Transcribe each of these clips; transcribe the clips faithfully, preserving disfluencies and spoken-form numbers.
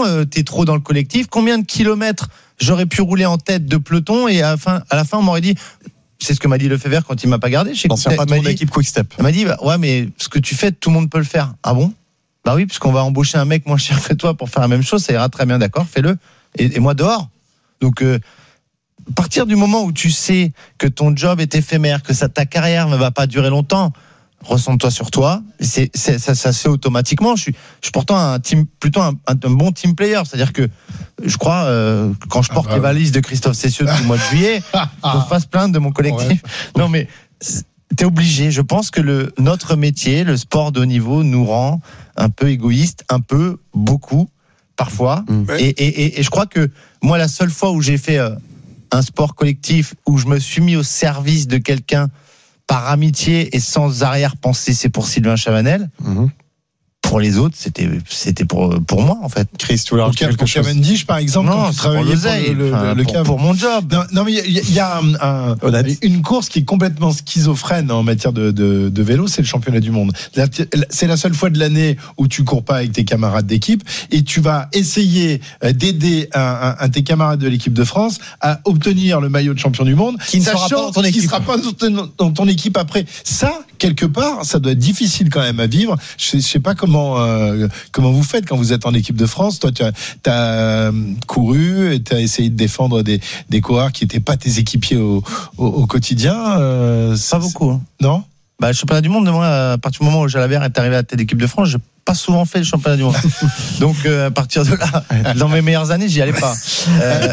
euh, t'es trop dans le collectif. Combien de kilomètres j'aurais pu rouler en tête de peloton et à la fin, à la fin on m'aurait dit, c'est ce que m'a dit Lefebvre quand il m'a pas gardé. L'ancien patron de l'équipe Quick Step. Il m'a dit, bah, ouais, mais ce que tu fais, tout le monde peut le faire. Ah bon? Bah oui, puisqu'on va embaucher un mec moins cher que toi pour faire la même chose, ça ira très bien, d'accord, fais-le. Et, et moi dehors. Donc, euh, à partir du moment où tu sais que ton job est éphémère, que ça, ta carrière ne va pas durer longtemps, ressens-toi sur toi. C'est, c'est, ça, ça se fait automatiquement. Je suis, je suis pourtant un team, plutôt un, un, un bon team player. C'est-à-dire que je crois, euh, quand je porte ah bah les valises de Christophe Cessieux tout le mois de juillet, qu'on se fasse plaindre de mon collectif. Ouais. Non, mais t'es obligé. Je pense que le, notre métier, le sport de haut niveau, nous rend un peu égoïste, un peu, beaucoup, parfois. Mmh. Et, et, et, et je crois que moi, la seule fois où j'ai fait euh, un sport collectif, où je me suis mis au service de quelqu'un par amitié et sans arrière-pensée, c'est pour Sylvain Chavanel. Mmh. Pour les autres, c'était c'était pour pour moi en fait. Chris, tu voulais quelque pour chose. Cavendish par exemple, non, quand tu travaillais pour le, le, enfin, le pour, cave. pour mon job. Non, non mais il y, y a un, un, une course qui est complètement schizophrène en matière de, de, de vélo, c'est le championnat du monde. C'est la seule fois de l'année où tu cours pas avec tes camarades d'équipe et tu vas essayer d'aider un, un, un tes camarades de l'équipe de France à obtenir le maillot de champion du monde, qui ne sera pas dans ton équipe. Qui sera pas dans ton équipe après. Ça, quelque part, ça doit être difficile quand même à vivre. Je, je sais pas comment. Euh, Comment vous faites quand vous êtes en équipe de France? Toi, tu as, as couru et tu as essayé de défendre des, des coureurs qui n'étaient pas tes équipiers au, au, au quotidien. Euh, pas beaucoup. Hein. Non? Bah, le championnat du monde, moi, à partir du moment où Jalabert est arrivé à la tête d'équipe de France, je pas souvent fait le championnat du monde. Donc euh, à partir de là, dans mes meilleures années, j'y allais pas. Euh...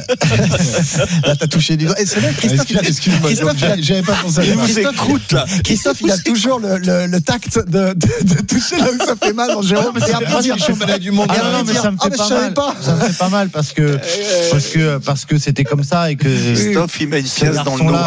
Là, t'as touché du doigt. Et c'est vrai, Christophe, il a, Christophe, j'avais pas pensé à Christophe, croûte, là. Christophe, il a toujours le, le, le tact de, de, de toucher là où ça fait mal. Donc, Jérôme, c'est un peu dire le championnat du monde. Ah non, non, mais ça me fait pas mal. Pas. Ça me fait pas mal parce que parce que parce que c'était comme ça et que Christophe, il met une pièce dans le noir.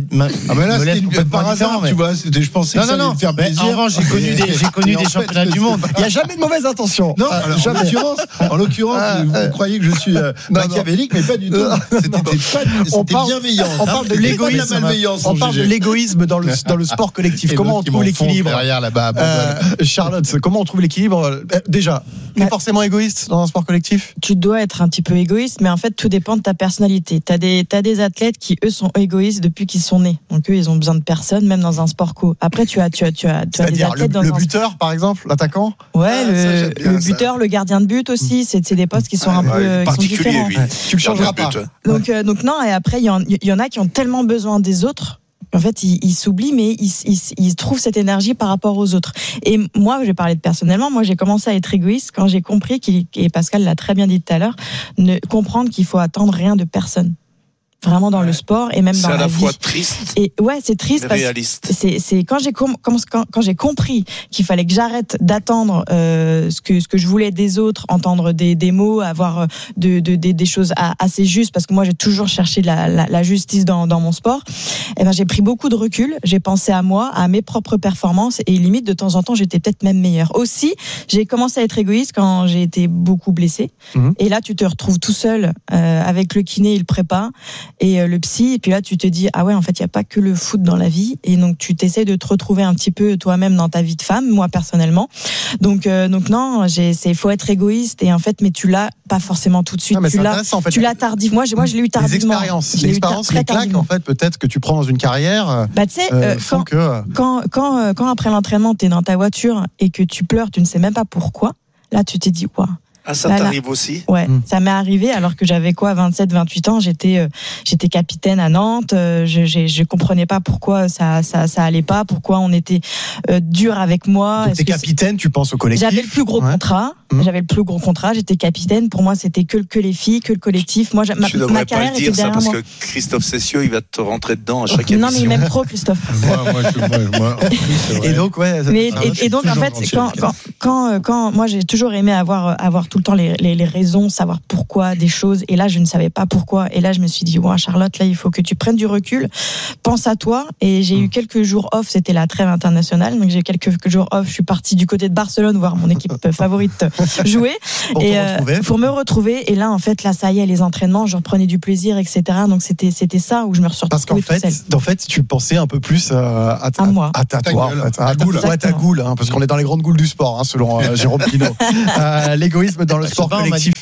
Ah mais là, c'était une par hasard, tu vois. Je pensais que ça allait me faire plaisir. J'ai connu des j'ai connu des championnats du monde. Jamais de mauvaise intention. Non, alors, en l'occurrence, en l'occurrence, ah, vous euh, croyez que je suis euh, non, machiavélique, non. mais pas du tout. C'était, pas, c'était parle, bienveillant. On parle de l'égoïsme. La malveillance, on parle de l'égoïsme dans le dans le sport collectif. Et comment on trouve l'équilibre derrière là-bas euh, Charlotte, comment on trouve l'équilibre? Déjà, pas forcément égoïste dans un sport collectif. Tu dois être un petit peu égoïste, mais en fait, tout dépend de ta personnalité. T'as des t'as des athlètes qui eux sont égoïstes depuis qu'ils sont nés. Donc eux, ils ont besoin de personne, même dans un sport co. Après, tu as tu as tu as tu as des athlètes dans le buteur, par exemple, l'attaquant. Ouais, le Le buteur, le gardien de but aussi, c'est, c'est des postes qui sont un ouais, peu qui sont différents. Lui. Tu le changeras pas. Donc, euh, donc non, et après, il y, en, il y en a qui ont tellement besoin des autres. En fait, ils, ils s'oublient, mais ils, ils, ils trouvent cette énergie par rapport aux autres. Et moi, je vais parler de personnellement, moi, j'ai commencé à être égoïste quand j'ai compris, qu'il, et Pascal l'a très bien dit tout à l'heure, ne comprendre qu'il faut attendre rien de personne. Vraiment dans ouais. le sport et même c'est dans la vie. C'est à la fois triste et ouais, c'est triste parce réaliste. que c'est, c'est quand j'ai com- quand, quand j'ai compris qu'il fallait que j'arrête d'attendre euh, ce que ce que je voulais des autres, entendre des des mots, avoir de, de, de des choses assez justes, parce que moi j'ai toujours cherché la, la, la justice dans dans mon sport. Et ben j'ai pris beaucoup de recul, j'ai pensé à moi, à mes propres performances, et limite de temps en temps j'étais peut-être même meilleure. Aussi, j'ai commencé à être égoïste quand j'ai été beaucoup blessée. Mmh. Et là tu te retrouves tout seul euh, avec le kiné et le prépa et le psy, et puis là tu te dis ah ouais, en fait il y a pas que le foot dans la vie, et donc tu t'essaies de te retrouver un petit peu toi-même dans ta vie de femme, moi personnellement. Donc euh, donc non, j'ai c'est faut être égoïste, et en fait mais tu l'as pas forcément tout de suite, non, tu l'as en fait. tu l'as tardif. Moi je moi je l'ai eu tardivement. Les expériences, les expériences, les claques en fait peut-être que tu prends dans une carrière. Bah tu sais euh, quand, que... quand quand euh, quand après l'entraînement tu es dans ta voiture et que tu pleures, tu ne sais même pas pourquoi. Là tu t'es dit waouh. Ah, ça là, t'arrive là. aussi? Ouais, mmh. Ça m'est arrivé alors que j'avais quoi, vingt-sept, vingt-huit ans. J'étais, euh, j'étais capitaine à Nantes. Euh, je, je, je comprenais pas pourquoi ça, ça, ça allait pas, pourquoi on était euh, dur avec moi. Donc t'es capitaine, tu penses au collectif? J'avais le plus gros ouais. contrat. Mmh. J'avais le plus gros contrat. J'étais capitaine. Pour moi, c'était que, que les filles, que le collectif. Moi, ma, tu devrais ma carrière pas le dire, était ça, derrière parce moi. que Christophe Cessieux, il va te rentrer dedans à chaque non, émission. Non, mais il m'aime trop, Christophe. moi, moi, je, moi, moi, en plus, c'est vrai. Et donc, ouais. Mais, et, et donc, en fait, quand, quand, quand, quand, moi, j'ai toujours aimé avoir, avoir tout le temps les, les, les raisons, savoir pourquoi des choses, et là je ne savais pas pourquoi, et là je me suis dit ouais, Charlotte, là il faut que tu prennes du recul, pense à toi. Et j'ai mmh. eu quelques jours off, c'était la trêve internationale, donc j'ai eu quelques jours off, je suis partie du côté de Barcelone voir mon équipe favorite jouer pour, et, euh, pour me retrouver, et là en fait là ça y est, les entraînements, je reprenais du plaisir, etc. Donc c'était, c'était ça où je me suis retrouvée parce qu'en fait, en fait tu pensais un peu plus euh, à, à, à moi, à ta, ta toi, gueule, en fait, à, à ta goule, ouais, ta goule hein, parce qu'on est dans les grandes goules du sport hein, selon euh, Jérôme Pinault. euh, l'égoïsme dans le sport collectif.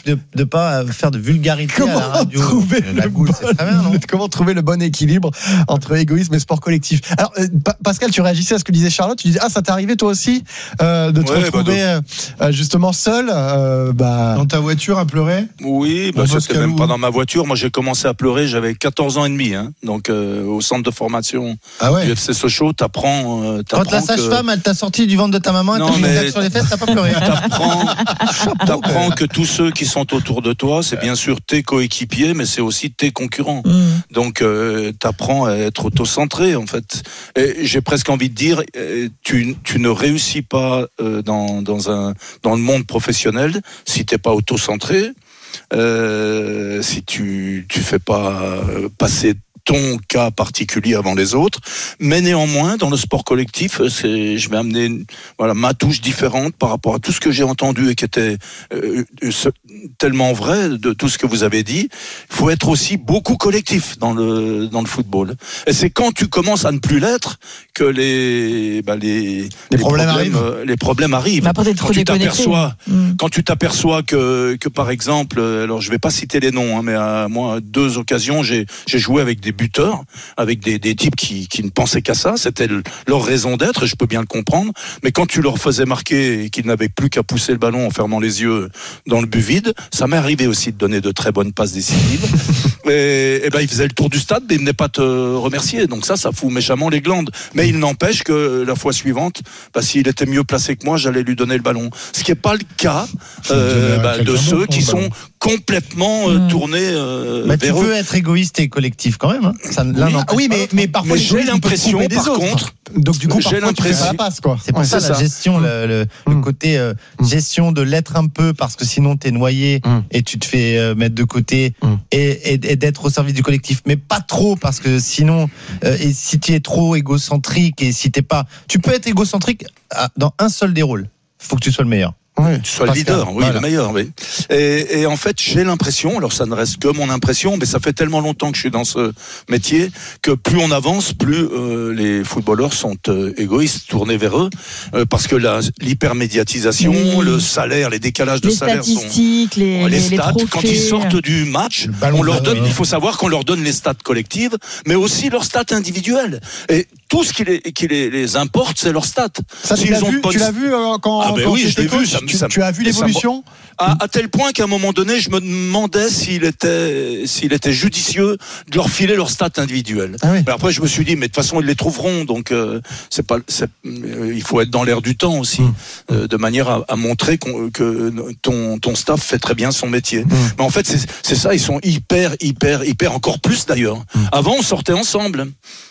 de ne pas faire de vulgarité Comment à la radio. trouver La le goule, bon- c'est très bien, non? Comment trouver le bon équilibre entre égoïsme et sport collectif. Alors, euh, Pa- Pascal, tu réagissais à ce que disait Charlotte. Tu disais, ah, ça t'est arrivé toi aussi euh, de te Ouais, retrouver bah, euh, justement seul euh, bah... Dans ta voiture à pleurer? Oui, bah, Bon, c'était Pascal, même pas où dans ma voiture. Moi, j'ai commencé à pleurer, j'avais quatorze ans et demi, hein. Donc euh, au centre de formation Ah ouais. du F C Sochaux, t'apprends, euh, Quand t'apprends la que- sage-femme, elle t'a sorti du ventre de ta maman, elle Non, t'a mis une mais- claque sur les fesses, t'as pas pleuré. T'apprends, t'apprends que tous ceux qui sont autour de toi, c'est bien sûr tes coéquipiers, mais c'est aussi tes concurrents. Mmh. Donc, euh, t'apprends à être autocentré, en fait. Et j'ai presque envie de dire, euh, tu, tu ne réussis pas euh, dans, dans un dans le monde professionnel si t'es pas autocentré, euh, si tu tu fais pas euh, passer ton cas particulier avant les autres, mais néanmoins dans le sport collectif, c'est, je vais amener une, voilà ma touche différente par rapport à tout ce que j'ai entendu et qui était euh, ce, tellement vrai de tout ce que vous avez dit. Il faut être aussi beaucoup collectif dans le dans le football. Et c'est quand tu commences à ne plus l'être que les bah, les, Les problèmes arrivent. euh, les problèmes arrivent. Mais après, t'es trop Quand tu déconnecté. t'aperçois Mmh. quand tu t'aperçois que, que par exemple, alors je vais pas citer les noms, hein, mais à moi, à deux occasions, j'ai, j'ai joué avec des buteurs, avec des, des types qui, qui ne pensaient qu'à ça, c'était le, leur raison d'être, et je peux bien le comprendre, mais quand tu leur faisais marquer et qu'ils n'avaient plus qu'à pousser le ballon en fermant les yeux dans le but vide, ça m'est arrivé aussi de donner de très bonnes passes décisives, et, et ben ils faisaient le tour du stade, mais ils venaient pas te remercier, donc ça, ça fout méchamment les glandes, mais il n'empêche que la fois suivante, bah, s'il était mieux placé que moi, j'allais lui donner le ballon, ce qui n'est pas le cas euh, bah, de ceux qui sont complètement euh, Mmh. tournés euh, Mais tu vers eux. peux être égoïste et collectif quand même. Hein. Ça, l'un Oui, n'empêche oui, pas mais, l'autre. mais parfois Mais les j'ai égoïstes, ils peuvent l'impression, couper des par autres. contre, Donc du coup, j'ai parfois, tu fais pas l'impression- la passe, quoi. C'est pour Ouais, ça la ça. gestion, le, le, le Mm. côté euh, Mm. gestion de l'être un peu, parce que sinon t'es noyé Mm. et tu te fais euh, mettre de côté Mm. et, et, et d'être au service du collectif, mais pas trop, parce que sinon, euh, et si tu es trop égocentrique et si t'es pas, tu peux être égocentrique à- dans un seul des rôles. Faut que tu sois le meilleur. Ouais. Tu sois le Pascal, leader, oui, voilà. le meilleur, oui. Et, et en fait, j'ai l'impression, alors ça ne reste que mon impression, mais ça fait tellement longtemps que je suis dans ce métier que plus on avance, plus euh, les footballeurs sont euh, égoïstes, tournés vers eux, euh, parce que la, l'hypermédiatisation, Oui. le salaire, les décalages de Les salaire sont statistiques, les, les les, les stats, trophées. quand ils sortent du match, Le ballon on leur d'or, donne, ouais. il faut savoir qu'on leur donne les stats collectives, mais aussi leurs stats individuelles. Et tout ce qui les, qui les, les importe, c'est leurs stats. Ça, tu S'ils l'as ont vu, de bonnes- tu l'as vu euh, quand, Ah ben quand oui, tu je l'ai étais vu, coach, ça me- tu, ça me- tu as vu mais ça me- l'évolution À, à tel point qu'à un moment donné, je me demandais s'il était, s'il était judicieux de leur filer leurs stats individuelles. Ah oui. Mais après, je me suis dit, mais de toute façon, ils les trouveront, donc euh, c'est pas, c'est, euh, il faut être dans l'air du temps aussi, Mm. euh, de manière à, à montrer qu'on, que ton, ton staff fait très bien son métier. Mm. Mais en fait, c'est, c'est ça, ils sont hyper, hyper, hyper, encore plus d'ailleurs. Mm. Avant, on sortait ensemble.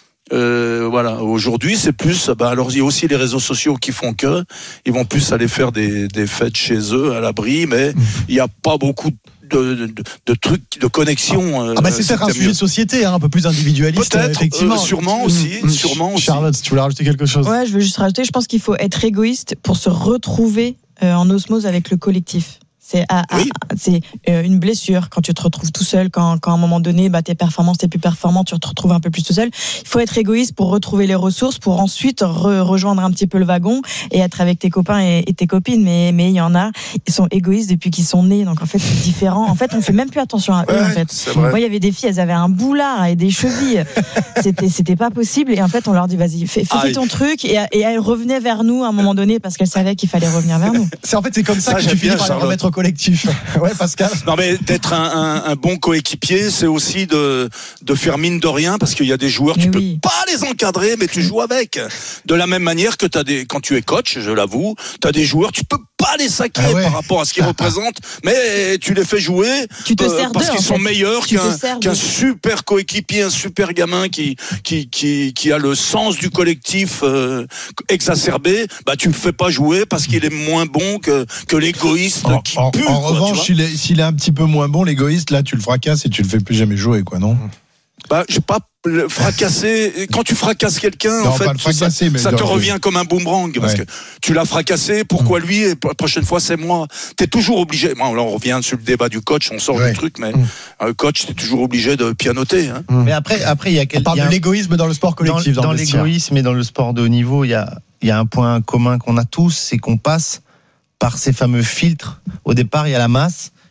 Euh, voilà. Aujourd'hui, c'est plus. Bah, alors, il y a aussi les réseaux sociaux qui font que ils vont plus aller faire des, des fêtes chez eux à l'abri, mais il n'y a pas beaucoup de, de, de trucs de connexion. euh, Ah bah c'est peut-être un c'était sujet mieux. de société, hein, un peu plus individualiste, Peut-être, euh, effectivement. euh, sûrement Mm, aussi, mm. sûrement aussi. Charlotte, si tu voulais rajouter quelque chose. Ouais, je veux juste rajouter, je pense qu'il faut être égoïste pour se retrouver euh, en osmose avec le collectif. C'est, à, à- Oui. c'est euh, une blessure quand tu te retrouves tout seul, quand, quand à un moment donné, bah, tes performances, t'es plus performant, tu te retrouves un peu plus tout seul. Il faut être égoïste pour retrouver les ressources, pour ensuite re- rejoindre un petit peu le wagon et être avec tes copains et, et tes copines. Mais mais il y en a, ils sont égoïstes depuis qu'ils sont nés, donc en fait c'est différent. En fait, on fait même plus attention à eux. Ouais, en fait, c'est vrai. moi il y avait des filles, elles avaient un boulard et des chevilles. C'était c'était pas possible. Et en fait, on leur dit vas-y, fais, fais Aïe. ton truc. Et, et elles revenaient vers nous à un moment donné parce qu'elles savaient qu'il fallait revenir vers nous. C'est en fait c'est comme ça, Ça, que j'aime tu finis bien, par les Charlotte. remettre au collectif. Ouais, Pascal. Non mais d'être un, un, un bon coéquipier, c'est aussi de, de faire mine de rien, parce qu'il y a des joueurs, Mais tu oui. peux pas les encadrer, mais tu joues avec. De la même manière que t'as des, quand tu es coach, je l'avoue, tu as des joueurs, tu peux pas les sacrer Ah ouais. par rapport à ce qu'ils représentent, mais tu les fais jouer Tu te euh, sers parce d'eux, qu'ils en sont fait. meilleurs Tu te qu'un, sers qu'un d'eux. super coéquipier, un super gamin qui, qui, qui, qui a le sens du collectif euh, exacerbé. Bah tu le fais pas jouer parce qu'il est moins bon que, que l'égoïste En, qui en- pue. en quoi, tu revanche, vois. s'il est, s'il est un petit peu moins bon, l'égoïste, là, tu le fracasses et tu le fais plus jamais jouer, quoi, non? Bah, j'ai pas le fracasser. Quand tu fracasses quelqu'un, Non, en fait, pas le fracasser, ça, mais ça de- te revient comme un boomerang parce Ouais. que tu l'as fracassé. Pourquoi lui et la prochaine fois c'est moi. T'es toujours obligé. Bon, là, on revient sur le débat du coach. On sort Ouais. du truc, mais Mm. un coach, t'es toujours obligé de pianoter. Hein. Mais après, après il y a On quel- parle il y a de un- l'égoïsme dans le sport collectif, dans, dans, dans le vestiaire. l'égoïsme et dans le sport de haut niveau, il y a, il y a un point commun qu'on a tous, c'est qu'on passe par ces fameux filtres. Au départ, il y a la masse,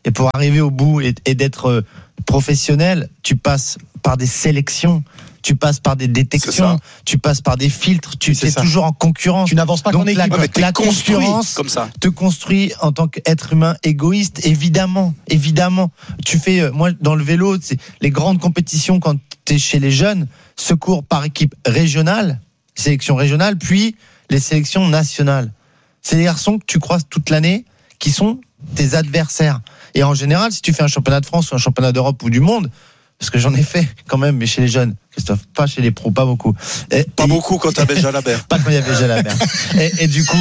Et pour arriver au bout et, et d'être professionnel, tu passes par des sélections. Tu passes par des détections, tu passes par des filtres, tu es toujours en concurrence. Tu n'avances pas Donc qu'en équipe. la, Ouais, la concurrence comme ça. te construit en tant qu'être humain égoïste, évidemment, évidemment. Tu fais, moi, dans le vélo, c'est les grandes compétitions quand tu es chez les jeunes, secours par équipe régionale, sélection régionale, puis les sélections nationales. C'est des garçons que tu croises toute l'année qui sont tes adversaires. Et en général, si tu fais un championnat de France ou un championnat d'Europe ou du monde, parce que j'en ai fait quand même, mais chez les jeunes, Christophe, pas chez les pros, pas beaucoup. Et, Pas et, beaucoup quand t'avais Jalabert. Pas quand il y avait Jalabert. et, et du coup,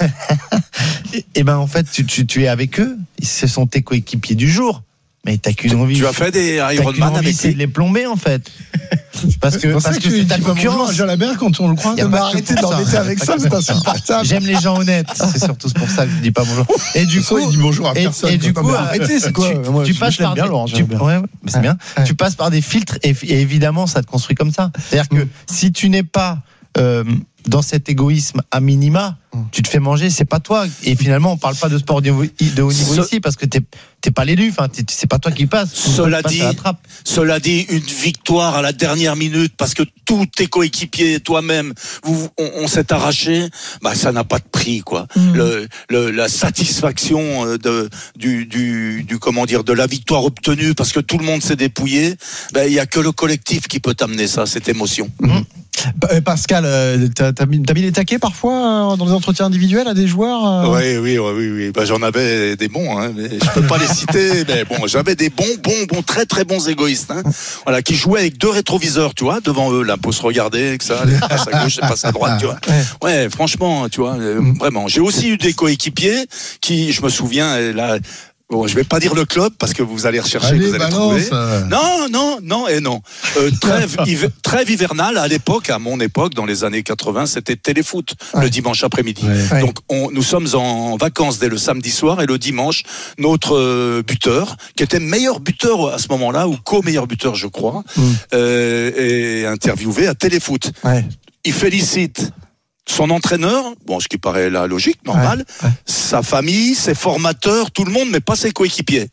et, et ben en fait, tu, tu, tu es avec eux, ce sont tes coéquipiers du jour, mais t'as qu'une envie. Tu as fait des t'as qu'une Ironman envie, avec c'est lui. de les plomber en fait. Parce que C'est parce ça que c'est ta tu dis pas bonjour concurrence. à Jalabert quand on le croise. Y a Mais pas que arrêtez pour d'embêter ça. avec Pas ça, que c'est pour ça. insupportable. J'aime les gens honnêtes, c'est surtout pour ça que je dis pas bonjour. Et du Du coup, coup, il dit bonjour à et, personne. et du quand coup, on- arrêtez, c'est quoi tu, Moi, tu je- passes je l'aime par bien, des, Laurent tu, Jalabert. ouais, ouais, mais c'est Ouais, bien. ouais. Tu passes par des filtres et, et évidemment, ça te construit comme ça. C'est-à-dire que si tu n'es pas euh, dans cet égoïsme à minima, tu te fais manger, c'est pas toi. Et finalement, on parle pas de sport de haut de haut niveau Ce- ici parce que t'es t'es pas l'élu. Enfin, t'es- c'est pas toi qui passe. Cela Passe dit, à la trappe. Cela dit, une victoire à la dernière minute parce que tous tes coéquipiers, toi-même, vous, on, on s'est arraché, bah ça n'a pas de prix, quoi. Mmh. Le, le, la satisfaction de du, du, du comment dire de la victoire obtenue parce que tout le monde s'est dépouillé, ben il y a que le collectif qui peut t'amener ça, cette émotion. Pa- Pascal, euh, t'as, t'as mis, t'as mis les taquets parfois euh, dans les entretiens individuels à des joueurs euh Oui, oui, oui, oui, oui. Bah, j'en avais des bons, hein, mais je peux pas les citer. Mais bon, j'avais des bons, bons, bons, très, très bons égoïstes, hein, voilà, qui jouaient avec deux rétroviseurs, tu vois, devant eux, là, pour se regarder, que ça, les passes à gauche, les passes à droite, tu vois. Ouais, franchement, tu vois, euh, vraiment. J'ai aussi eu des coéquipiers qui, je me souviens, euh, là. Bon, je vais pas dire le club parce que vous allez rechercher, Allez, vous allez balance. trouver. Non, non, non et non. Euh, trêve, hiver- trêve hivernale à l'époque, à mon époque, dans les années quatre-vingts, c'était téléfoot Ouais. le dimanche après-midi. Ouais. Donc on, nous sommes en vacances dès le samedi soir et le dimanche, notre euh, buteur, qui était meilleur buteur à ce moment-là ou co-meilleur buteur, je crois, Mm. euh, est interviewé à téléfoot. Ouais. Il félicite son entraîneur, bon, ce qui paraît la logique, normal, Ouais, ouais. sa famille, ses formateurs, tout le monde, mais pas ses coéquipiers.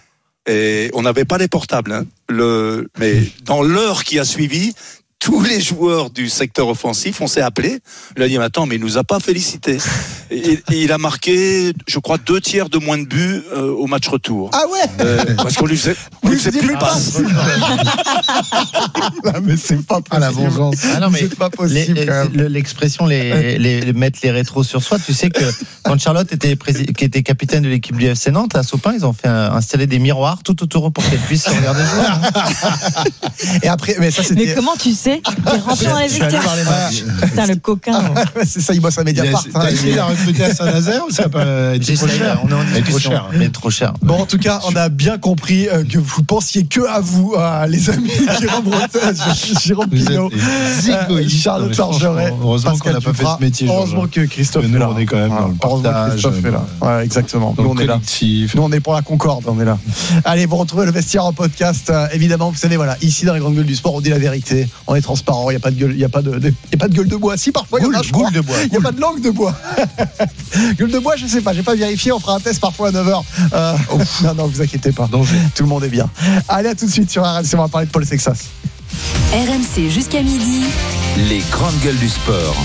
Et on n'avait pas les portables, hein. Le, mais dans l'heure qui a suivi, tous les joueurs du secteur offensif, on s'est appelé. Il a dit, mais attends, mais il nous a pas félicité. Et, et il a marqué, je crois, deux tiers de moins de buts euh, au match retour. Ah ouais Euh, parce qu'on lui faisait, on lui Vous faisait faisiez plus de plus passes. Ah, mais c'est pas possible. Ah, la vengeance. Ah non, mais C'est pas les- possible les- quand même. le- l'expression les, les, les mettre les rétros sur soi, tu sais que quand Charlotte était, prési- qui était capitaine de l'équipe du F C Nantes, à Sopin, ils ont fait un- installer des miroirs tout autour pour qu'elle puisse se regarder jouer. Et après, mais ça Mais c'était. comment tu sais T'es rentré dans les Je suis allé vestiaires. voir les matchs. Putain, le coquin. C'est ça, il bosse à Il a- Mediapart. T'as hein, essayé il- de la recruter à Saint-Nazaire ou ça n'a pas été trop J'essaye, cher? on est en Elle est trop discussion, chère. mais trop cher. Bon, en tout cas, on a bien compris euh, que vous pensiez que à vous, à les amis Jérôme Breton, Jérôme Vous êtes Pinault, des euh, égoïstes. Charlotte Non, mais franchement, Forgeret, heureusement qu'on Pascal n'a pas fait Duprat. ce métier, Georges. Heureusement que Christophe Mais nous, est là. on est quand même dans le Heureusement que partage, Christophe est là. Ouais, exactement. Dans Nous, le on est là. collectif. Nous, on est pour la Concorde, on est là. Allez, vous retrouvez le vestiaire en podcast. Euh, évidemment, vous savez, voilà, ici dans les grandes gueules du sport, on dit la vérité. On est transparent. Il n'y a pas de gueule, il y a pas de, de- il y a pas de gueule de bois. Si parfois il y en a, Goule, je crois. goule de bois. Il n'y a pas de langue de bois. Gueule de bois, je sais pas. J'ai pas vérifié. On fera un test parfois à neuf heures. Euh, non, non, vous inquiétez pas. Danger. Tout le monde est bien. Allez, à tout de suite sur R M C. On va parler de Paul Sexas. R M C jusqu'à midi. Les grandes gueules du sport.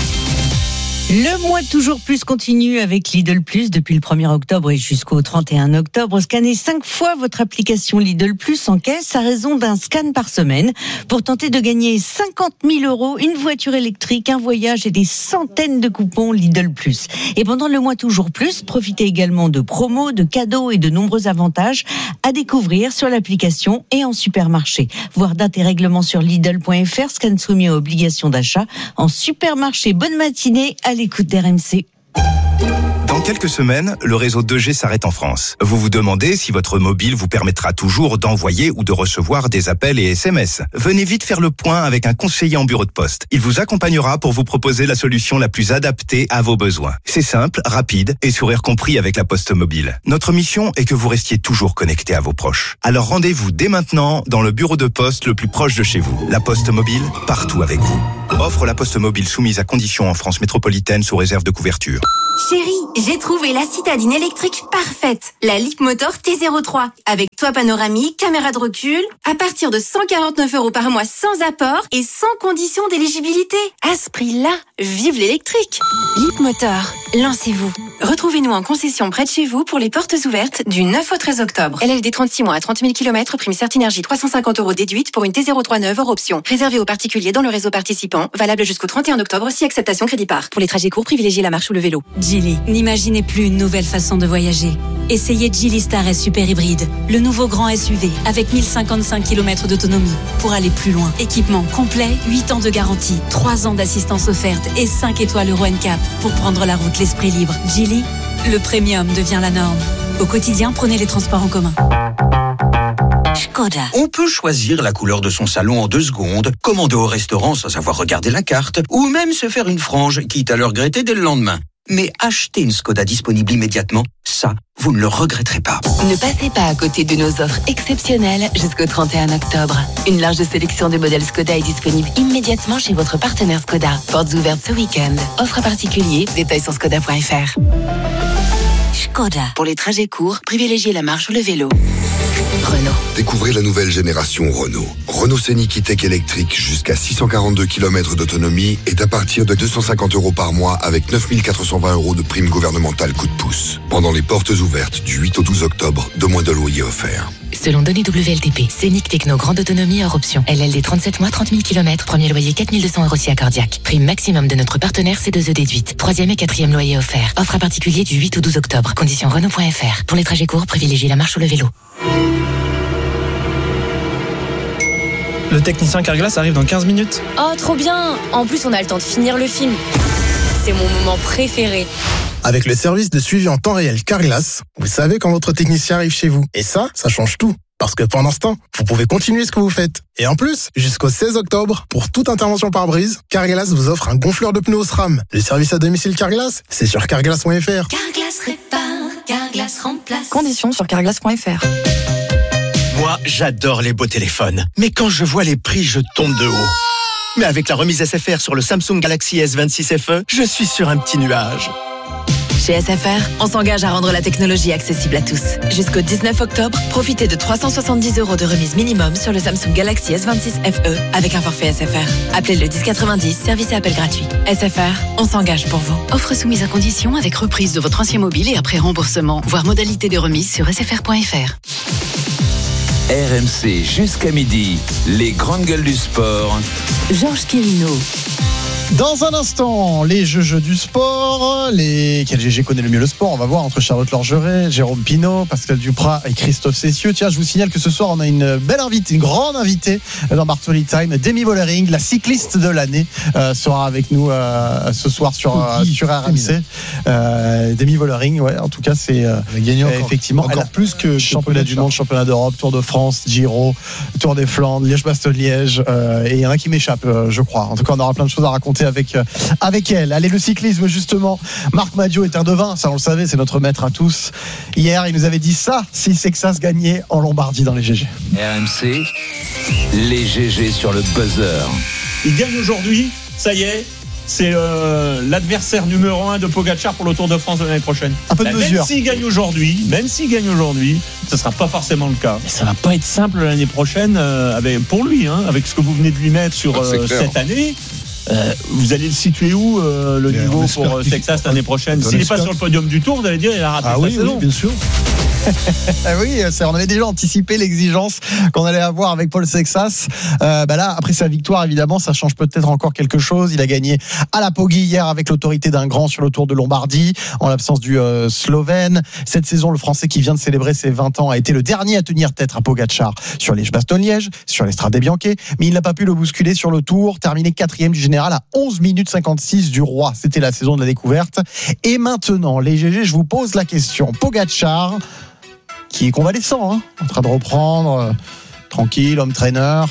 Le mois toujours plus continue avec Lidl Plus depuis le premier octobre et jusqu'au trente et un octobre. Scannez cinq fois votre application Lidl Plus en caisse à raison d'un scan par semaine pour tenter de gagner cinquante mille euros, une voiture électrique, un voyage et des centaines de coupons Lidl Plus. Et pendant le mois toujours plus, profitez également de promos, de cadeaux et de nombreux avantages à découvrir sur l'application et en supermarché. Voir date et règlement sur Lidl point F R, scan soumis à obligation d'achat en supermarché. Bonne matinée à l'écoute d'R M C. Dans quelques semaines, le réseau deux G s'arrête en France. Vous vous demandez si votre mobile vous permettra toujours d'envoyer ou de recevoir des appels et S M S. Venez vite faire le point avec un conseiller en bureau de poste. Il vous accompagnera pour vous proposer la solution la plus adaptée à vos besoins. C'est simple, rapide et sourire compris avec la Poste Mobile. Notre mission est que vous restiez toujours connecté à vos proches. Alors rendez-vous dès maintenant dans le bureau de poste le plus proche de chez vous. La Poste Mobile, partout avec vous. Offre la Poste Mobile soumise à conditions en France métropolitaine sous réserve de couverture. Chérie, j'ai J'ai trouvé la citadine électrique parfaite, la Leapmotor T zéro trois, avec toit panoramique, caméra de recul, à partir de cent quarante-neuf euros par mois sans apport et sans condition d'éligibilité. À ce prix-là, vive l'électrique. Leapmotor, lancez-vous. Retrouvez-nous en concession près de chez vous pour les portes ouvertes du neuf au treize octobre. L L D trente-six mois à trente mille kilomètres, prime Certinergie trois cent cinquante euros déduite pour une T zéro trois neuve hors option. Réservé aux particuliers dans le réseau participant, valable jusqu'au trente et un octobre si acceptation crédit par. Pour les trajets courts, privilégiez la marche ou le vélo. Geely, n'imaginez plus une nouvelle façon de voyager. Essayez Geely Star S Super Hybride, le nouveau grand S U V avec mille cinquante-cinq kilomètres d'autonomie pour aller plus loin. Équipement complet, huit ans de garantie, trois ans d'assistance offerte et cinq étoiles Euro N C A P pour prendre la route l'esprit libre. Geely, le premium devient la norme. Au quotidien, prenez les transports en commun. Skoda. On peut choisir la couleur de son salon en deux secondes, commander au restaurant sans savoir regarder la carte, ou même se faire une frange, quitte à le regretter dès le lendemain. Mais acheter une Skoda disponible immédiatement, ça, vous ne le regretterez pas. Ne passez pas à côté de nos offres exceptionnelles jusqu'au trente et un octobre. Une large sélection de modèles Skoda est disponible immédiatement chez votre partenaire Skoda. Portes ouvertes ce week-end. Offre particulier, détails sur skoda point f r. Skoda. Pour les trajets courts, privilégiez la marche ou le vélo. Renault. Découvrez la nouvelle génération Renault. Renault Scénic E-Tech électrique jusqu'à six cent quarante-deux kilomètres d'autonomie est à partir de deux cent cinquante euros par mois avec neuf mille quatre cent vingt euros de prime gouvernementale coup de pouce. Pendant les portes ouvertes du huit au douze octobre, deux mois de loyer offerts. Selon données W L T P, Scénic Techno grande autonomie hors option. L L D trente-sept mois, trente mille kilomètres. Premier loyer quatre mille deux cents euros si accordiaque. Prime maximum de notre partenaire C deux E déduite. Troisième et quatrième loyer offert. Offre à particulier du huit au douze octobre. Conditions Renault point f r. Pour les trajets courts, privilégiez la marche ou le vélo. Le technicien Carglass arrive dans quinze minutes. Oh, trop bien! En plus, on a le temps de finir le film. C'est mon moment préféré. Avec le service de suivi en temps réel Carglass, vous savez quand votre technicien arrive chez vous. Et ça, ça change tout. Parce que pendant ce temps, vous pouvez continuer ce que vous faites. Et en plus, jusqu'au seize octobre, pour toute intervention par brise, Carglass vous offre un gonfleur de pneus au SRAM. Le service à domicile Carglass, c'est sur carglass point f r. Carglass répare, Carglass remplace. Conditions sur carglass point f r. Moi, j'adore les beaux téléphones. Mais quand je vois les prix, je tombe de haut. Mais avec la remise S F R sur le Samsung Galaxy S vingt-six F E, je suis sur un petit nuage. Chez S F R, on s'engage à rendre la technologie accessible à tous. Jusqu'au dix-neuf octobre, profitez de trois cent soixante-dix euros de remise minimum sur le Samsung Galaxy S vingt-six F E avec un forfait S F R. Appelez le dix quatre-vingt-dix, service et appel gratuit. S F R, on s'engage pour vous. Offre soumise à condition avec reprise de votre ancien mobile et après remboursement. Voir modalité de remise sur s f r point f r. R M C jusqu'à midi, les grandes gueules du sport. Georges Quirino. Dans un instant, les jeux jeux du sport, les quel G G connaît le mieux le sport, on va voir entre Charlotte Lorgeret, Jérôme Pinault, Pascal Duprat et Christophe Cessieux. Tiens, je vous signale que ce soir on a une belle invitée, une grande invitée dans Bartoli Time, Demi Vollering, la cycliste de l'année, euh, sera avec nous euh, ce soir sur euh, sur R M C. Euh, Demi Vollering, ouais, en tout cas c'est euh, encore, effectivement encore elle plus que championnat du monde, championnat d'Europe, Tour de France, Giro, Tour des Flandres, Liège-Bastogne-Liège, euh, et il y en a qui m'échappent, euh, je crois. En tout cas, on aura plein de choses à raconter avec euh, avec elle. Allez, le cyclisme justement. Marc Madiot est un devin, ça on le savait, c'est notre maître à tous. Hier, il nous avait dit ça si Sexas gagnait en Lombardie dans les G G. R M C, les G G sur le buzzer. Il gagne aujourd'hui, ça y est. C'est euh, l'adversaire numéro un de Pogacar pour le Tour de France de l'année prochaine. Un peu de même mesure. S'il gagne aujourd'hui, même s'il gagne aujourd'hui, ce sera pas forcément le cas. Mais ça va pas être simple l'année prochaine euh, avec, pour lui, hein, avec ce que vous venez de lui mettre sur euh, cette année. Euh, vous allez le situer où euh, le mais niveau pour euh, Texas l'année prochaine? S'il n'est pas sur le podium du Tour, vous allez dire il a raté ah sa oui, saison. Oui, bien sûr. Ah oui, on avait déjà anticipé l'exigence qu'on allait avoir avec Paul Sexas. Euh, bah là, après sa victoire, évidemment, ça change peut-être encore quelque chose. Il a gagné à la Poggi hier avec l'autorité d'un grand sur le Tour de Lombardie, en l'absence du euh, Slovène. Cette saison, le Français qui vient de célébrer ses vingt ans a été le dernier à tenir tête à Pogacar sur Liège-Bastogne-Liège, sur les Strade Bianche, mais il n'a pas pu le bousculer sur le Tour, terminé quatrième du général à onze minutes cinquante-six du Roi. C'était la saison de la découverte. Et maintenant, les G G, je vous pose la question. Pogacar, qui est convalescent, hein, en train de reprendre, euh, tranquille, homme traîneur.